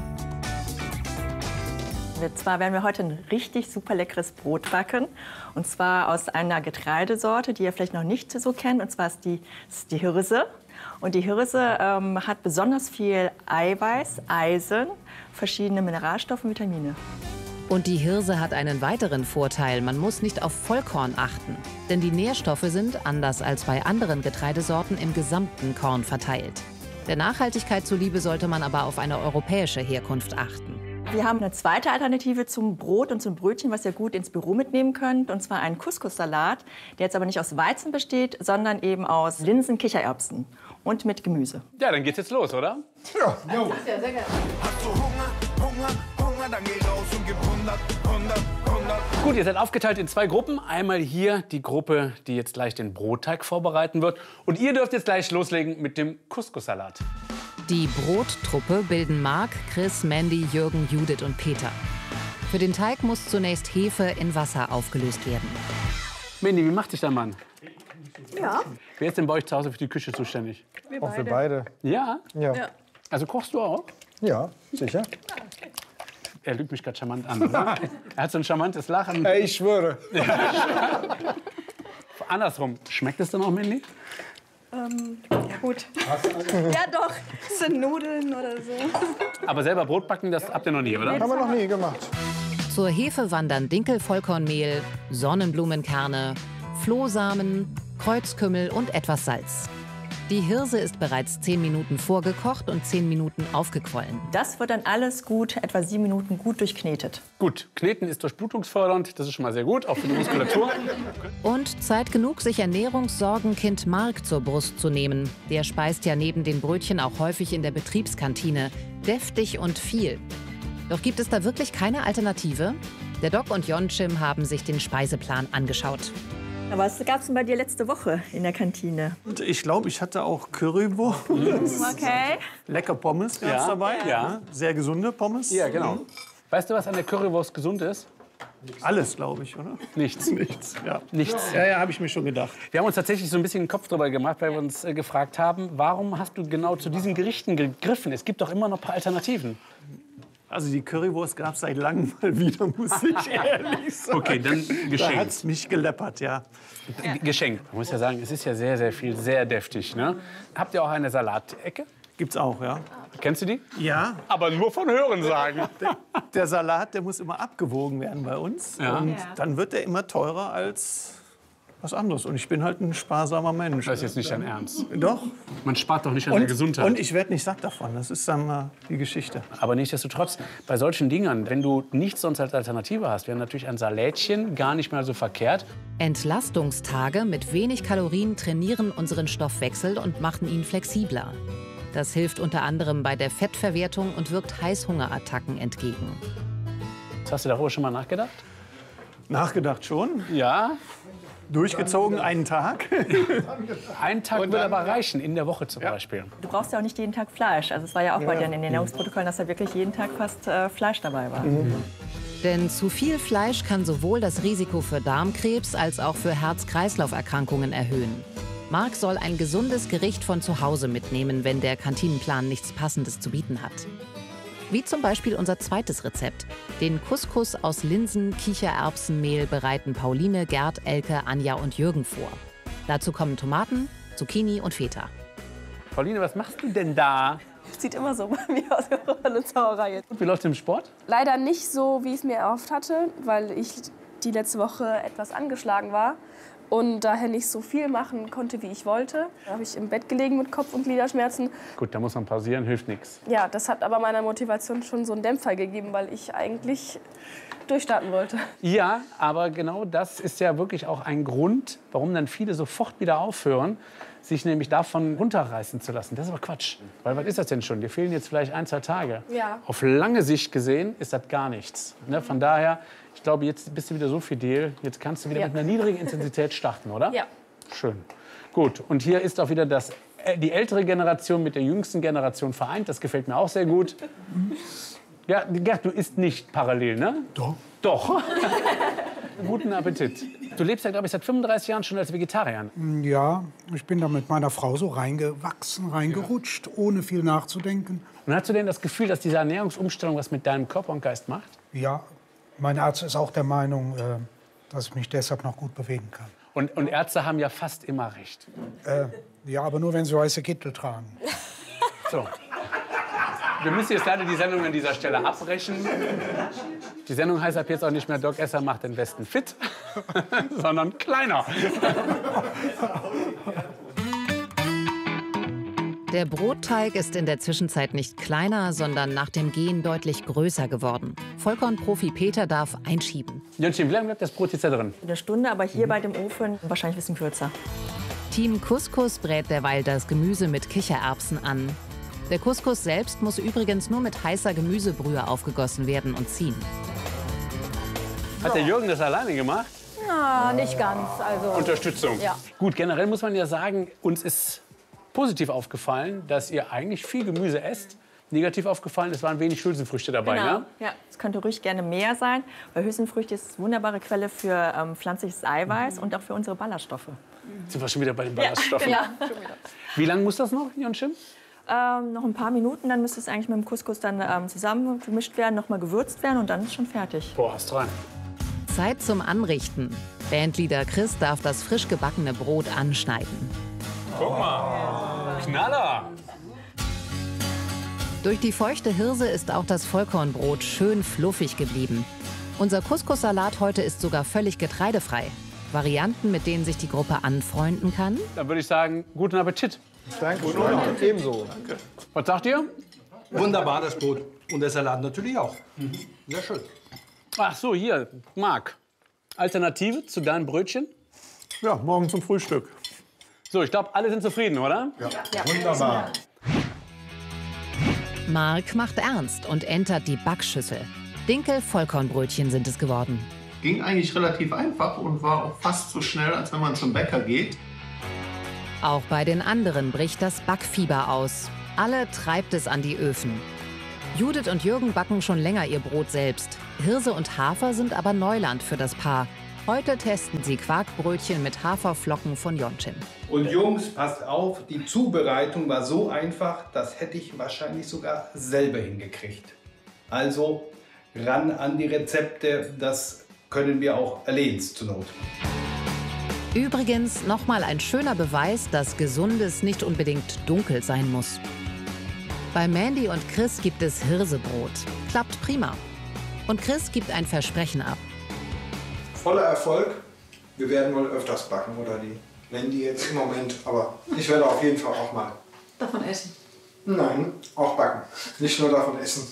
Und zwar werden wir heute ein richtig super leckeres Brot backen. Und zwar aus einer Getreidesorte, die ihr vielleicht noch nicht so kennt. Und zwar ist die, ist die Hirse. Und die Hirse ähm, hat besonders viel Eiweiß, Eisen, verschiedene Mineralstoffe und Vitamine. Und die Hirse hat einen weiteren Vorteil. Man muss nicht auf Vollkorn achten. Denn die Nährstoffe sind, anders als bei anderen Getreidesorten, im gesamten Korn verteilt. Der Nachhaltigkeit zuliebe sollte man aber auf eine europäische Herkunft achten. Wir haben eine zweite Alternative zum Brot und zum Brötchen, was ihr gut ins Büro mitnehmen könnt. Und zwar einen Couscous-Salat, der jetzt aber nicht aus Weizen besteht, sondern eben aus Linsen, Kichererbsen und mit Gemüse. Ja, dann geht's jetzt los, oder? Ja. Jo. Ja, sehr gerne. Hast du Hunger, Hunger, Hunger, dann geh raus und gib hundert, hundert, hundert. Gut, ihr seid aufgeteilt in zwei Gruppen. Einmal hier die Gruppe, die jetzt gleich den Brotteig vorbereiten wird. Und ihr dürft jetzt gleich loslegen mit dem Couscous-Salat. Die Brottruppe bilden Marc, Chris, Mandy, Jürgen, Judith und Peter. Für den Teig muss zunächst Hefe in Wasser aufgelöst werden. Mandy, wie macht sich dein Mann? Ja. Wer ist denn bei euch zu Hause für die Küche zuständig? Wir auch wir beide. Ja? Ja. ja? Also kochst du auch? Ja, sicher. Er lügt mich gerade charmant an, oder? Er hat so ein charmantes Lachen. Ey, ich schwöre. Andersrum, schmeckt es dann auch, Mandy? Ähm, ja gut. Ja doch, das sind Nudeln oder so. Aber selber Brot backen, das habt ihr noch nie, oder? Haben wir noch nie gemacht. Zur Hefe wandern Dinkelvollkornmehl, Sonnenblumenkerne, Flohsamen, Kreuzkümmel und etwas Salz. Die Hirse ist bereits zehn Minuten vorgekocht und zehn Minuten aufgequollen. Das wird dann alles gut, etwa sieben Minuten gut durchknetet. Gut, kneten ist durchblutungsfördernd, das ist schon mal sehr gut, auch für die Muskulatur. Und Zeit genug, sich Ernährungssorgenkind Marc zur Brust zu nehmen. Der speist ja neben den Brötchen auch häufig in der Betriebskantine. Deftig und viel. Doch gibt es da wirklich keine Alternative? Der Doc und Yonchim haben sich den Speiseplan angeschaut. Aber was gab es denn bei dir letzte Woche in der Kantine? Und ich glaube, ich hatte auch Currywurst. Okay. Lecker Pommes gab es Ja. dabei. Ja. Sehr gesunde Pommes. Ja, genau. Weißt du, was an der Currywurst gesund ist? Alles, glaube ich, oder? Nichts. Nichts, ja. Nichts. Ja, ja, habe ich mir schon gedacht. Wir haben uns tatsächlich so ein bisschen den Kopf drüber gemacht, weil wir uns äh, gefragt haben, warum hast du genau zu diesen Gerichten gegriffen? Es gibt doch immer noch ein paar Alternativen. Also die Currywurst gab es seit langem mal wieder, muss ich ehrlich sagen. Okay, dann Da geschenkt. hat es mich geleppert, ja. G- Geschenkt. Man muss ja sagen, es ist ja sehr, sehr viel, sehr deftig. Ne? Habt ihr auch eine Salatecke? Gibt's auch, ja. Kennst du die? Ja. Aber nur von Hören sagen. Der, der Salat, der muss immer abgewogen werden bei uns. Ja. Und Ja. dann wird der immer teurer als was anderes. Und ich bin halt ein sparsamer Mensch. Das ist jetzt nicht dein Ernst. Doch. Man spart doch nicht an Und, der Gesundheit. und ich werde nicht satt davon. Das ist dann mal die Geschichte. Aber nichtsdestotrotz, bei solchen Dingern, wenn du nichts sonst als Alternative hast, wäre natürlich ein Salätchen gar nicht mal so verkehrt. Entlastungstage mit wenig Kalorien trainieren unseren Stoffwechsel und machen ihn flexibler. Das hilft unter anderem bei der Fettverwertung und wirkt Heißhungerattacken entgegen. Hast du darüber schon mal nachgedacht? Nachgedacht schon. Ja. Durchgezogen einen Tag. Ein Tag würde aber reichen, in der Woche zum Beispiel. Du brauchst ja auch nicht jeden Tag Fleisch. Also es war ja auch bei dir in den Ernährungsprotokollen, dass da wirklich jeden Tag fast äh, Fleisch dabei war. Denn zu viel Fleisch kann sowohl das Risiko für Darmkrebs als auch für Herz-Kreislauf-Erkrankungen erhöhen. Marc soll ein gesundes Gericht von zu Hause mitnehmen, wenn der Kantinenplan nichts Passendes zu bieten hat. Wie zum Beispiel unser zweites Rezept. Den Couscous aus Linsen, Kichererbsenmehl bereiten Pauline, Gerd, Elke, Anja und Jürgen vor. Dazu kommen Tomaten, Zucchini und Feta. Pauline, was machst du denn da? Sieht immer so bei mir aus, eine Zauberei. Wie läuft es im Sport? Leider nicht so, wie ich es mir erhofft hatte, weil ich die letzte Woche etwas angeschlagen war und daher nicht so viel machen konnte, wie ich wollte. Da habe ich im Bett gelegen mit Kopf- und Gliederschmerzen. Gut, da muss man pausieren, hilft nichts. Ja, das hat aber meiner Motivation schon so einen Dämpfer gegeben, weil ich eigentlich durchstarten wollte. Ja, aber genau das ist ja wirklich auch ein Grund, warum dann viele sofort wieder aufhören, sich nämlich davon runterreißen zu lassen. Das ist aber Quatsch. Weil was ist das denn schon? Dir fehlen jetzt vielleicht ein, zwei Tage. Ja. Auf lange Sicht gesehen ist das gar nichts. Ne? Von daher, ich glaube, jetzt bist du wieder so fidel. Jetzt kannst du wieder Ja. mit einer niedrigen Intensität starten, oder? Ja. Schön. Gut, und hier ist auch wieder das, äh, die ältere Generation mit der jüngsten Generation vereint. Das gefällt mir auch sehr gut. Ja, Gerd, du isst nicht parallel, ne? Doch. Doch. Guten Appetit. Du lebst ja, glaube ich, seit fünfunddreißig Jahren schon als Vegetarier. Ja, ich bin da mit meiner Frau so reingewachsen, reingerutscht, ohne viel nachzudenken. Und hast du denn das Gefühl, dass diese Ernährungsumstellung was mit deinem Körper und Geist macht? Ja, mein Arzt ist auch der Meinung, äh, dass ich mich deshalb noch gut bewegen kann. Und, und Ärzte haben ja fast immer recht. Äh, ja, aber nur, wenn sie weiße Kittel tragen. So. Wir müssen jetzt leider die Sendung an dieser Stelle abbrechen. Die Sendung heißt ab jetzt auch nicht mehr Doc Esser macht den Westen fit, sondern kleiner. Der Brotteig ist in der Zwischenzeit nicht kleiner, sondern nach dem Gehen deutlich größer geworden. Vollkornprofi Peter darf einschieben. Jönchen, wie lange bleibt das Brot jetzt da drin? Eine Stunde, aber hier bei dem Ofen wahrscheinlich ein bisschen kürzer. Team Couscous brät derweil das Gemüse mit Kichererbsen an. Der Couscous selbst muss übrigens nur mit heißer Gemüsebrühe aufgegossen werden und ziehen. Hat der Jürgen das alleine gemacht? Na, nicht ganz. Also, Unterstützung. Ja. Gut, generell muss man ja sagen, uns ist positiv aufgefallen, dass ihr eigentlich viel Gemüse esst. Negativ aufgefallen, es waren wenig Hülsenfrüchte dabei. Genau. Ne? Ja, es könnte ruhig gerne mehr sein, weil Hülsenfrüchte ist eine wunderbare Quelle für ähm, pflanzliches Eiweiß und auch für unsere Ballaststoffe. Sind wir schon wieder bei den Ballaststoffen? Ja, genau. Schon wieder. Wie lange muss das noch, Jönchen? Ähm, noch ein paar Minuten, dann müsste es eigentlich mit dem Couscous dann ähm, zusammen gemischt werden, noch mal gewürzt werden und dann ist schon fertig. Boah, hast rein. Zeit zum Anrichten. Bandleader Chris darf das frisch gebackene Brot anschneiden. Guck mal, Knaller! Durch die feuchte Hirse ist auch das Vollkornbrot schön fluffig geblieben. Unser Couscous-Salat heute ist sogar völlig getreidefrei. Varianten, mit denen sich die Gruppe anfreunden kann? Dann würde ich sagen, guten Appetit. Danke, und ebenso. Danke. Was sagt ihr? Wunderbar, das Brot. Und der Salat natürlich auch. Sehr schön. Ach so, hier, Marc. Alternative zu deinem Brötchen? Ja, morgen zum Frühstück. So, ich glaube, alle sind zufrieden, oder? Ja, wunderbar. Marc macht ernst und entert die Backschüssel. Dinkel-Vollkornbrötchen sind es geworden. ging eigentlich relativ einfach und war auch fast so schnell, als wenn man zum Bäcker geht. Auch bei den anderen bricht das Backfieber aus. Alle treibt es an die Öfen. Judith und Jürgen backen schon länger ihr Brot selbst. Hirse und Hafer sind aber Neuland für das Paar. Heute testen sie Quarkbrötchen mit Haferflocken von Joncin. Und Jungs, passt auf, die Zubereitung war so einfach, das hätte ich wahrscheinlich sogar selber hingekriegt. Also ran an die Rezepte, das können wir auch erledigen zur Not. Übrigens nochmal ein schöner Beweis, dass Gesundes nicht unbedingt dunkel sein muss. Bei Mandy und Chris gibt es Hirsebrot. Klappt prima. Und Chris gibt ein Versprechen ab. Voller Erfolg. Wir werden wohl öfters backen, oder die Mandy jetzt im Moment. Aber ich werde auf jeden Fall auch mal. Davon essen? Nein, auch backen. Nicht nur davon essen.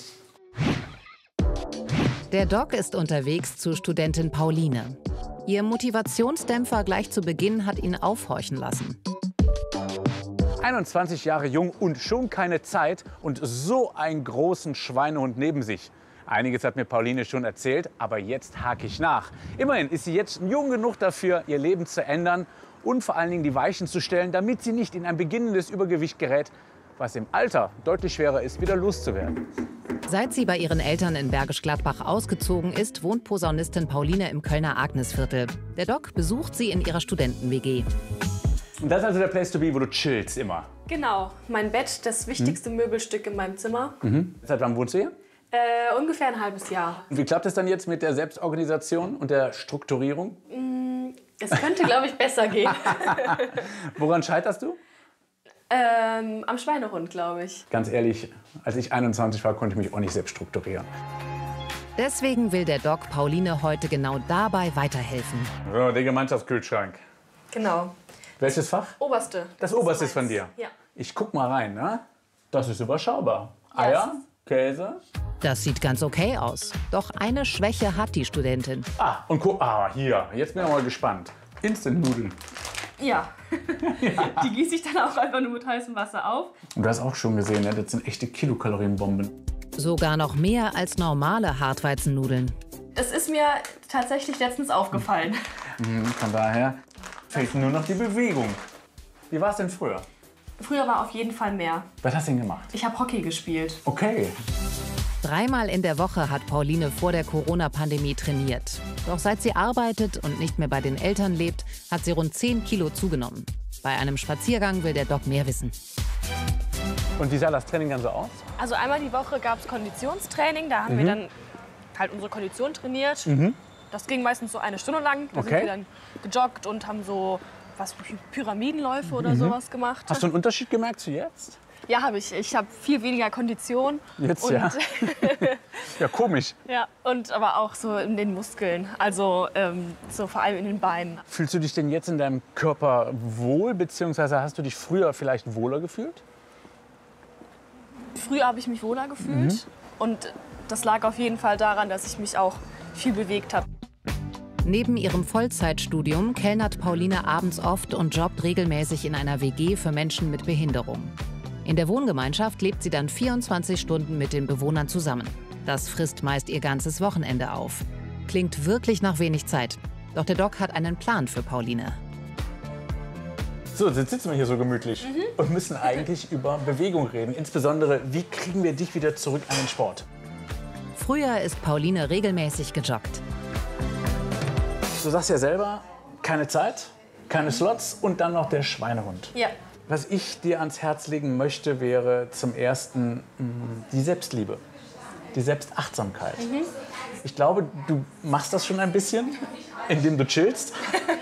Der Doc ist unterwegs zu Studentin Pauline. Ihr Motivationsdämpfer gleich zu Beginn hat ihn aufhorchen lassen. einundzwanzig Jahre jung und schon keine Zeit und so einen großen Schweinehund neben sich. Einiges hat mir Pauline schon erzählt, aber jetzt hake ich nach. Immerhin ist sie jetzt jung genug dafür, ihr Leben zu ändern und vor allen Dingen die Weichen zu stellen, damit sie nicht in ein beginnendes Übergewicht gerät, was im Alter deutlich schwerer ist, wieder loszuwerden. Seit sie bei ihren Eltern in Bergisch Gladbach ausgezogen ist, wohnt Posaunistin Pauline im Kölner Agnesviertel. Der Doc besucht sie in ihrer Studenten-W G. Und das ist also der Place to be, wo du chillst immer? Genau, mein Bett, das wichtigste hm? Möbelstück in meinem Zimmer. Mhm. Seit wann wohnst du hier? Äh, ungefähr ein halbes Jahr. Und wie klappt es dann jetzt mit der Selbstorganisation und der Strukturierung? Mm, es könnte, glaube ich, besser gehen. Woran scheiterst du? Ähm, am Schweinehund, glaube ich. Ganz ehrlich, als ich einundzwanzig war, konnte ich mich auch nicht selbst strukturieren. Deswegen will der Doc Pauline heute genau dabei weiterhelfen. So, der Gemeinschaftskühlschrank. Genau. Welches Fach? Oberste. Das, das oberste ist von dir? Ja. Ich guck mal rein, ne? Das ist überschaubar. Eier, yes. Käse. Das sieht ganz okay aus. Doch eine Schwäche hat die Studentin. Ah, und guck, ah, hier. Jetzt bin ich mal gespannt. Instant-Nudeln. Ja. ja. Die gieße ich dann auch einfach nur mit heißem Wasser auf. Und du hast auch schon gesehen, ne? Das sind echte Kilokalorienbomben. Sogar noch mehr als normale Hartweizennudeln. Das ist mir tatsächlich letztens aufgefallen. Mhm, von daher fehlt nur noch die Bewegung. Wie war es denn früher? Früher war auf jeden Fall mehr. Was hast du denn gemacht? Ich habe Hockey gespielt. Okay. Dreimal in der Woche hat Pauline vor der Corona-Pandemie trainiert. Doch seit sie arbeitet und nicht mehr bei den Eltern lebt, hat sie rund zehn Kilo zugenommen. Bei einem Spaziergang will der Doc mehr wissen. Und wie sah das Training dann so aus? Also einmal die Woche gab es Konditionstraining. Da haben mhm. wir dann halt unsere Kondition trainiert. Mhm. Das ging meistens so eine Stunde lang. Da okay. sind wir dann gejoggt und haben so was Pyramidenläufe oder mhm. sowas gemacht. Hast du einen Unterschied gemerkt zu jetzt? Ja, habe ich. Ich habe viel weniger Kondition. Jetzt, und ja. Ja, komisch. Ja, und aber auch so in den Muskeln, also ähm, so vor allem in den Beinen. Fühlst du dich denn jetzt in deinem Körper wohl, beziehungsweise hast du dich früher vielleicht wohler gefühlt? Früher habe ich mich wohler gefühlt mhm. und das lag auf jeden Fall daran, dass ich mich auch viel bewegt habe. Neben ihrem Vollzeitstudium kellnert Pauline abends oft und jobbt regelmäßig in einer W G für Menschen mit Behinderung. In der Wohngemeinschaft lebt sie dann vierundzwanzig Stunden mit den Bewohnern zusammen. Das frisst meist ihr ganzes Wochenende auf. Klingt wirklich nach wenig Zeit. Doch der Doc hat einen Plan für Pauline. So, jetzt sitzen wir hier so gemütlich mhm. und müssen eigentlich über Bewegung reden. Insbesondere, wie kriegen wir dich wieder zurück an den Sport? Früher ist Pauline regelmäßig gejoggt. Du sagst ja selber, keine Zeit, keine Slots und dann noch der Schweinehund. Ja. Was ich dir ans Herz legen möchte, wäre zum Ersten die Selbstliebe, die Selbstachtsamkeit. Mhm. Ich glaube, du machst das schon ein bisschen, indem du chillst.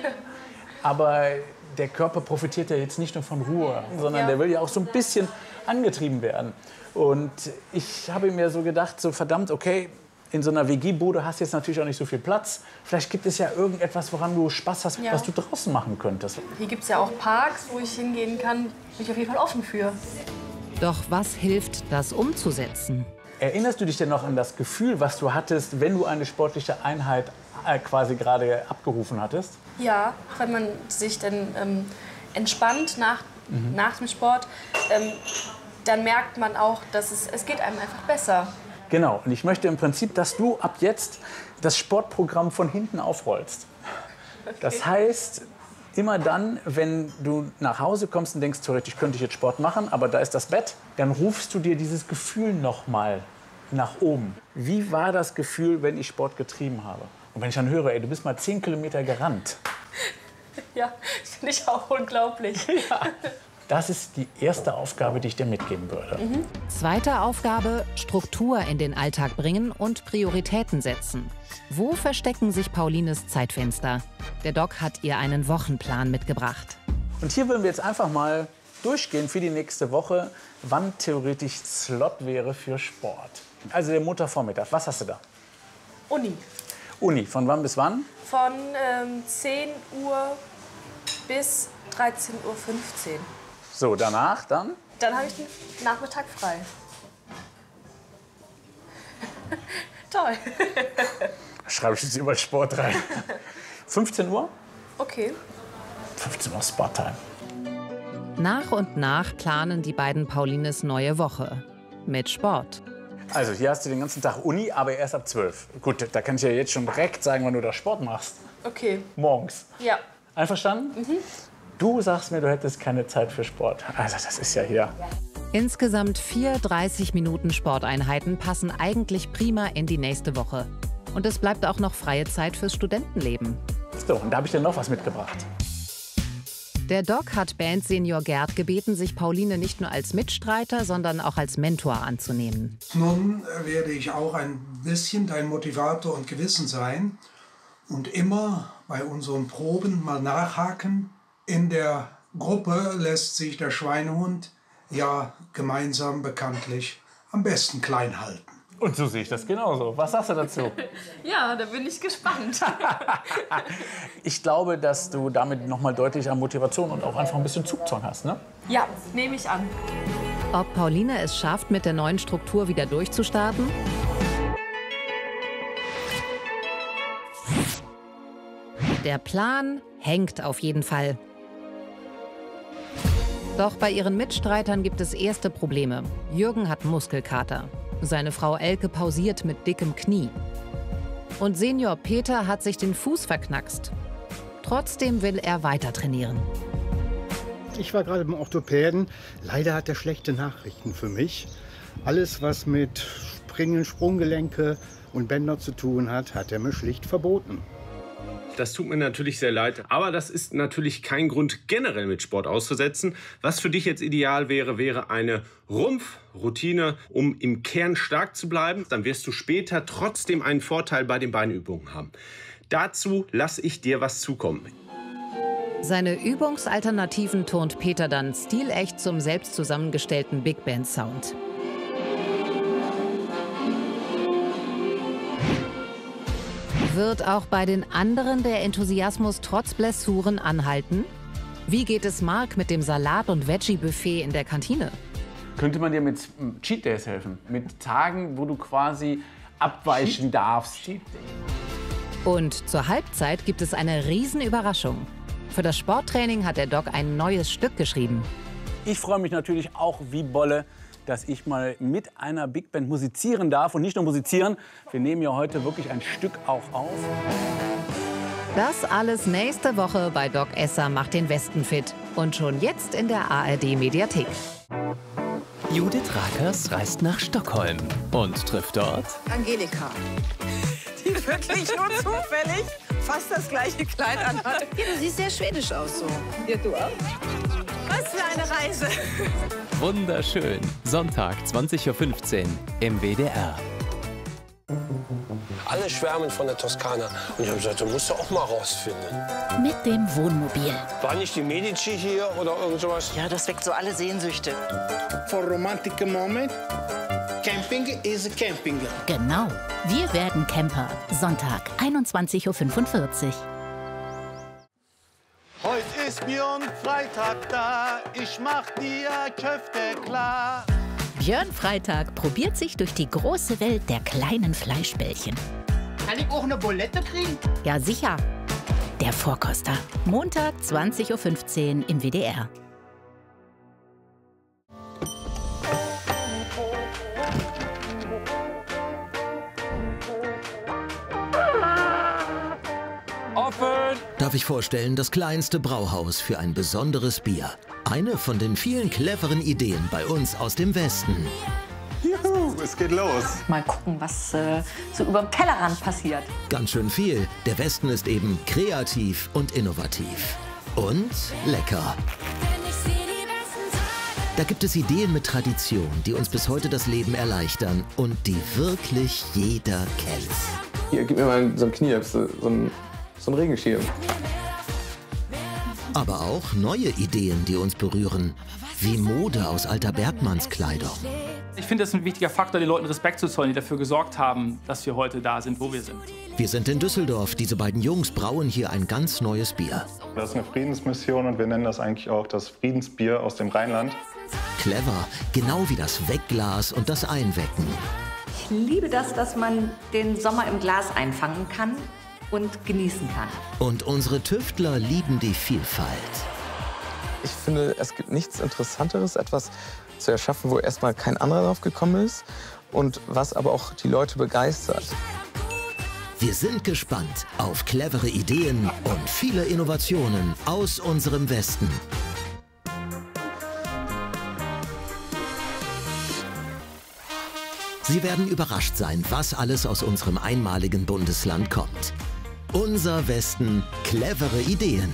Aber der Körper profitiert ja jetzt nicht nur von Ruhe, sondern ja. der will ja auch so ein bisschen angetrieben werden. Und ich habe mir so gedacht, so verdammt, okay, in so einer W G-Bude hast du jetzt natürlich auch nicht so viel Platz. Vielleicht gibt es ja irgendetwas, woran du Spaß hast, ja. was du draußen machen könntest. Hier gibt es ja auch Parks, wo ich hingehen kann. Bin ich auf jeden Fall offen für. Doch was hilft, das umzusetzen? Erinnerst du dich denn noch an das Gefühl, was du hattest, wenn du eine sportliche Einheit äh, quasi gerade abgerufen hattest? Ja, wenn man sich dann ähm, entspannt nach, mhm. nach dem Sport, ähm, dann merkt man auch, dass es, es geht einem einfach besser. Genau. Und ich möchte im Prinzip, dass du ab jetzt das Sportprogramm von hinten aufrollst. Okay. Das heißt, immer dann, wenn du nach Hause kommst und denkst, theoretisch könnte ich jetzt Sport machen, aber da ist das Bett, dann rufst du dir dieses Gefühl noch mal nach oben. Wie war das Gefühl, wenn ich Sport getrieben habe? Und wenn ich dann höre, ey, du bist mal zehn Kilometer gerannt. Ja, das finde ich auch unglaublich. Ja. Das ist die erste Aufgabe, die ich dir mitgeben würde. Mhm. Zweite Aufgabe, Struktur in den Alltag bringen und Prioritäten setzen. Wo verstecken sich Paulines Zeitfenster? Der Doc hat ihr einen Wochenplan mitgebracht. Und hier wollen wir jetzt einfach mal durchgehen für die nächste Woche, wann theoretisch Slot wäre für Sport. Also der Montagvormittag, was hast du da? Uni. Uni, von wann bis wann? Von ähm, zehn Uhr bis dreizehn Uhr fünfzehn. So, danach dann? Dann habe ich den Nachmittag frei. Toll. Schreibe ich jetzt über Sport rein. fünfzehn Uhr? Okay. fünfzehn Uhr Sporttime. Nach und nach planen die beiden Paulines neue Woche. Mit Sport. Also hier hast du den ganzen Tag Uni, aber erst ab zwölf. Gut, da kann ich ja jetzt schon direkt sagen, wann du da Sport machst. Okay. Morgens. Ja. Einverstanden? Mhm. Du sagst mir, du hättest keine Zeit für Sport. Also das ist ja hier. Insgesamt vier dreißig Minuten Sporteinheiten passen eigentlich prima in die nächste Woche. Und es bleibt auch noch freie Zeit fürs Studentenleben. So, und da habe ich dir noch was mitgebracht. Der Doc hat Bandsenior Gerd gebeten, sich Pauline nicht nur als Mitstreiter, sondern auch als Mentor anzunehmen. Nun werde ich auch ein bisschen dein Motivator und Gewissen sein und immer bei unseren Proben mal nachhaken. In der Gruppe lässt sich der Schweinehund ja gemeinsam bekanntlich am besten klein halten. Und so sehe ich das genauso. Was sagst du dazu? Ja, da bin ich gespannt. Ich glaube, dass du damit noch mal deutlich an Motivation und auch einfach ein bisschen Zugzwang hast, ne? Ja, nehme ich an. Ob Pauline es schafft, mit der neuen Struktur wieder durchzustarten? Der Plan hängt auf jeden Fall. Doch bei ihren Mitstreitern gibt es erste Probleme. Jürgen hat Muskelkater. Seine Frau Elke pausiert mit dickem Knie. Und Senior Peter hat sich den Fuß verknackst. Trotzdem will er weiter trainieren. Ich war gerade beim Orthopäden. Leider hat er schlechte Nachrichten für mich. Alles, was mit Springen, Sprunggelenke und Bänder zu tun hat, hat er mir schlicht verboten. Das tut mir natürlich sehr leid, aber das ist natürlich kein Grund, generell mit Sport auszusetzen. Was für dich jetzt ideal wäre, wäre eine Rumpfroutine, um im Kern stark zu bleiben. Dann wirst du später trotzdem einen Vorteil bei den Beinübungen haben. Dazu lasse ich dir was zukommen. Seine Übungsalternativen turnt Peter dann stilecht zum selbst zusammengestellten Big Band Sound. Wird auch bei den anderen der Enthusiasmus trotz Blessuren anhalten? Wie geht es Marc mit dem Salat- und Veggie-Buffet in der Kantine? Könnte man dir mit Cheat Days helfen? Mit Tagen, wo du quasi abweichen Cheat darfst? Cheat Day. Und zur Halbzeit gibt es eine Riesenüberraschung. Für das Sporttraining hat der Doc ein neues Stück geschrieben. Ich freue mich natürlich auch wie Bolle, dass ich mal mit einer Big Band musizieren darf. Und nicht nur musizieren, wir nehmen ja heute wirklich ein Stück auch auf. Das alles nächste Woche bei Doc Esser macht den Westen fit. Und schon jetzt in der A R D-Mediathek. Judith Rakers reist nach Stockholm und trifft dort Angelika, die wirklich nur zufällig fast das gleiche Kleid anhat. Ja, du siehst sehr schwedisch aus so. Ja, du auch. Was für eine Reise. Wunderschön. Sonntag, zwanzig Uhr fünfzehn im W D R. Alle schwärmen von der Toskana. Und ich habe gesagt, du musst du auch mal rausfinden. Mit dem Wohnmobil. War nicht die Medici hier oder irgend sowas? Ja, das weckt so alle Sehnsüchte. For romantic moment, camping is a camping. Genau. Wir werden Camper. Sonntag, einundzwanzig Uhr fünfundvierzig. Heute ist Björn Freitag da, ich mach dir Köfte klar. Björn Freitag probiert sich durch die große Welt der kleinen Fleischbällchen. Kann ich auch eine Bulette kriegen? Ja, sicher. Der Vorkoster. Montag, zwanzig Uhr fünfzehn im W D R. darf ich vorstellen, das kleinste Brauhaus für ein besonderes Bier. Eine von den vielen cleveren Ideen bei uns aus dem Westen. Juhu, es geht los. Mal gucken, was äh, so über dem Tellerrand passiert. Ganz schön viel. Der Westen ist eben kreativ und innovativ. Und lecker. Da gibt es Ideen mit Tradition, die uns bis heute das Leben erleichtern und die wirklich jeder kennt. Hier, gib mir mal so ein Knie, so ein, so ein Regenschirm. Aber auch neue Ideen, die uns berühren, wie Mode aus alter Bergmannskleidung. Ich finde, das ist ein wichtiger Faktor, den Leuten Respekt zu zollen, die dafür gesorgt haben, dass wir heute da sind, wo wir sind. Wir sind in Düsseldorf. Diese beiden Jungs brauen hier ein ganz neues Bier. Das ist eine Friedensmission und wir nennen das eigentlich auch das Friedensbier aus dem Rheinland. Clever, genau wie das Wegglas und das Einwecken. Ich liebe das, dass man den Sommer im Glas einfangen kann und genießen kann. Und unsere Tüftler lieben die Vielfalt. Ich finde, es gibt nichts Interessanteres, etwas zu erschaffen, wo erstmal kein anderer drauf gekommen ist und was aber auch die Leute begeistert. Wir sind gespannt auf clevere Ideen und viele Innovationen aus unserem Westen. Sie werden überrascht sein, was alles aus unserem einmaligen Bundesland kommt. Unser Westen, clevere Ideen.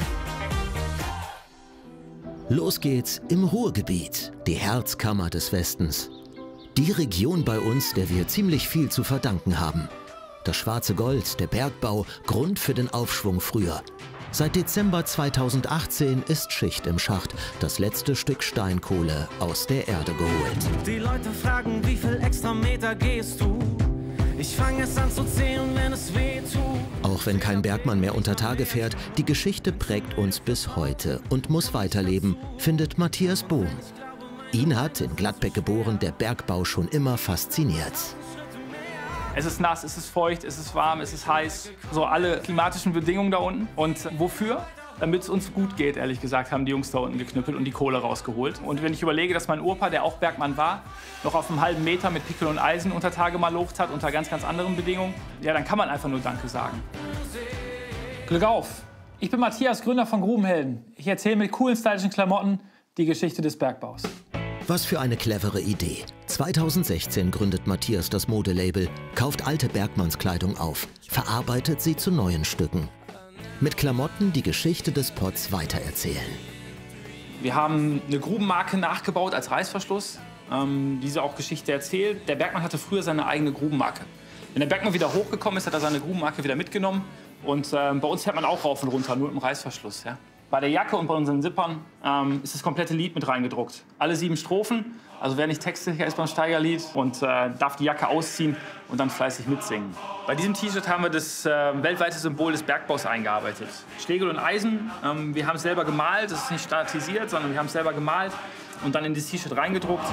Los geht's im Ruhrgebiet, die Herzkammer des Westens. Die Region bei uns, der wir ziemlich viel zu verdanken haben. Das schwarze Gold, der Bergbau, Grund für den Aufschwung früher. Seit Dezember zweitausendachtzehn ist Schicht im Schacht, das letzte Stück Steinkohle aus der Erde geholt. Die Leute fragen, wie viel extra Meter gehst du? Ich fange es an zu zählen, wenn es weh tut. Auch wenn kein Bergmann mehr unter Tage fährt, die Geschichte prägt uns bis heute und muss weiterleben, findet Matthias Bohm. Ihn hat, in Gladbeck geboren, der Bergbau schon immer fasziniert. Es ist nass, es ist feucht, es ist warm, es ist heiß. So alle klimatischen Bedingungen da unten. Und wofür? Damit es uns gut geht, ehrlich gesagt, haben die Jungs da unten geknüppelt und die Kohle rausgeholt. Und wenn ich überlege, dass mein Opa, der auch Bergmann war, noch auf einem halben Meter mit Pickel und Eisen unter Tage mal locht hat, unter ganz, ganz anderen Bedingungen, ja, dann kann man einfach nur Danke sagen. Glück auf! Ich bin Matthias, Gründer von Grubenhelden. Ich erzähle mit coolen, stylischen Klamotten die Geschichte des Bergbaus. Was für eine clevere Idee. zweitausendsechzehn gründet Matthias das Modelabel, kauft alte Bergmannskleidung auf, verarbeitet sie zu neuen Stücken. Mit Klamotten die Geschichte des Pots weitererzählen. Wir haben eine Grubenmarke nachgebaut als Reißverschluss, ähm, diese auch Geschichte erzählt. Der Bergmann hatte früher seine eigene Grubenmarke. Wenn der Bergmann wieder hochgekommen ist, hat er seine Grubenmarke wieder mitgenommen. Und äh, bei uns fährt man auch rauf und runter, nur mit dem Reißverschluss. Ja. Bei der Jacke und bei unseren Zippern ähm, ist das komplette Lied mit reingedruckt. Alle sieben Strophen, also wer nicht textsicher ist beim Steigerlied und äh, darf die Jacke ausziehen und dann fleißig mitsingen. Bei diesem T-Shirt haben wir das äh, weltweite Symbol des Bergbaus eingearbeitet. Schlegel und Eisen, ähm, wir haben es selber gemalt, das ist nicht standardisiert, sondern wir haben es selber gemalt und dann in das T-Shirt reingedruckt.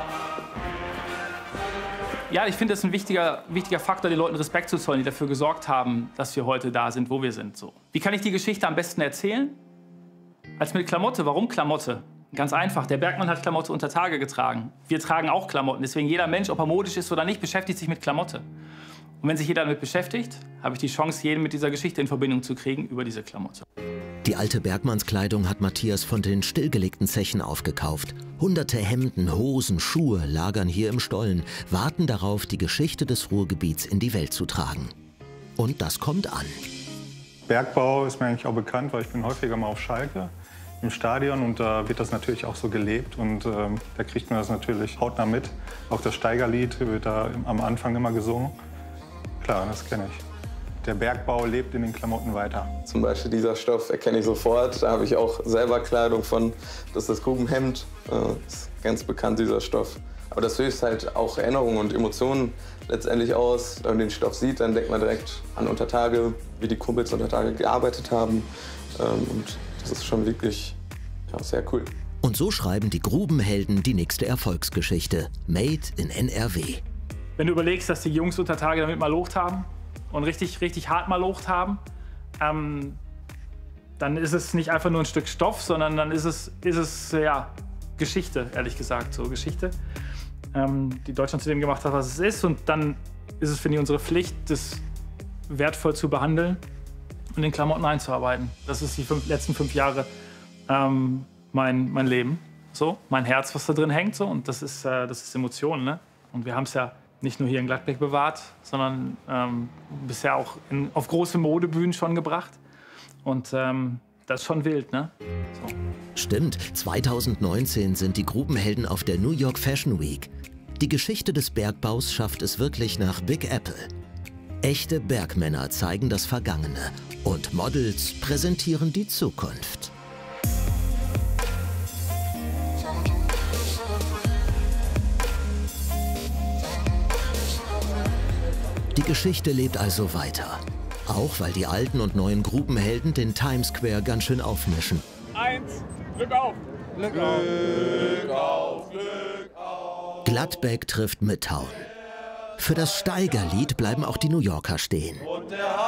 Ja, ich finde, das ist ein wichtiger, wichtiger Faktor, den Leuten Respekt zu zollen, die dafür gesorgt haben, dass wir heute da sind, wo wir sind. So. Wie kann ich die Geschichte am besten erzählen? Als mit Klamotte. Warum Klamotte? Ganz einfach. Der Bergmann hat Klamotte unter Tage getragen. Wir tragen auch Klamotten. Deswegen jeder Mensch, ob er modisch ist oder nicht, beschäftigt sich mit Klamotte. Und wenn sich jeder damit beschäftigt, habe ich die Chance, jeden mit dieser Geschichte in Verbindung zu kriegen über diese Klamotte. Die alte Bergmannskleidung hat Matthias von den stillgelegten Zechen aufgekauft. Hunderte Hemden, Hosen, Schuhe lagern hier im Stollen, warten darauf, die Geschichte des Ruhrgebiets in die Welt zu tragen. Und das kommt an. Bergbau ist mir eigentlich auch bekannt, weil ich bin häufiger mal auf Schalke im Stadion und da wird das natürlich auch so gelebt und ähm, da kriegt man das natürlich hautnah mit. Auch das Steigerlied wird da am Anfang immer gesungen. Klar, das kenne ich. Der Bergbau lebt in den Klamotten weiter. Zum Beispiel dieser Stoff erkenne ich sofort. Da habe ich auch selber Kleidung von. Das ist das Grubenhemd. Das ist ganz bekannt, dieser Stoff. Aber das löst halt auch Erinnerungen und Emotionen letztendlich aus. Wenn man den Stoff sieht, dann denkt man direkt an Untertage, wie die Kumpels Untertage gearbeitet haben. Und das ist schon wirklich ja, sehr cool. Und so schreiben die Grubenhelden die nächste Erfolgsgeschichte. Made in N R W. Wenn du überlegst, dass die Jungs Untertage damit mal locht haben und richtig, richtig hart mal locht haben, ähm, dann ist es nicht einfach nur ein Stück Stoff, sondern dann ist es, ist es ja, Geschichte, ehrlich gesagt, so Geschichte, ähm, die Deutschland zu dem gemacht hat, was es ist. Und dann ist es, finde ich, unsere Pflicht, das wertvoll zu behandeln und in Klamotten einzuarbeiten. Das ist die fünf, letzten fünf Jahre ähm, mein, mein Leben. So, mein Herz, was da drin hängt. So, und das ist, äh, das ist Emotionen. Ne? Und wir haben es ja nicht nur hier in Gladbeck bewahrt, sondern ähm, bisher auch in, auf große Modebühnen schon gebracht. Und ähm, das ist schon wild, ne? So. Stimmt, zweitausendneunzehn sind die Grubenhelden auf der New York Fashion Week. Die Geschichte des Bergbaus schafft es wirklich nach Big Apple. Echte Bergmänner zeigen das Vergangene und Models präsentieren die Zukunft. Die Geschichte lebt also weiter. Auch weil die alten und neuen Grubenhelden den Times Square ganz schön aufmischen. Eins, Glück auf! Glück auf! Glück auf! Glück auf! Gladbeck trifft Midtown. Für das Steigerlied bleiben auch die New Yorker stehen.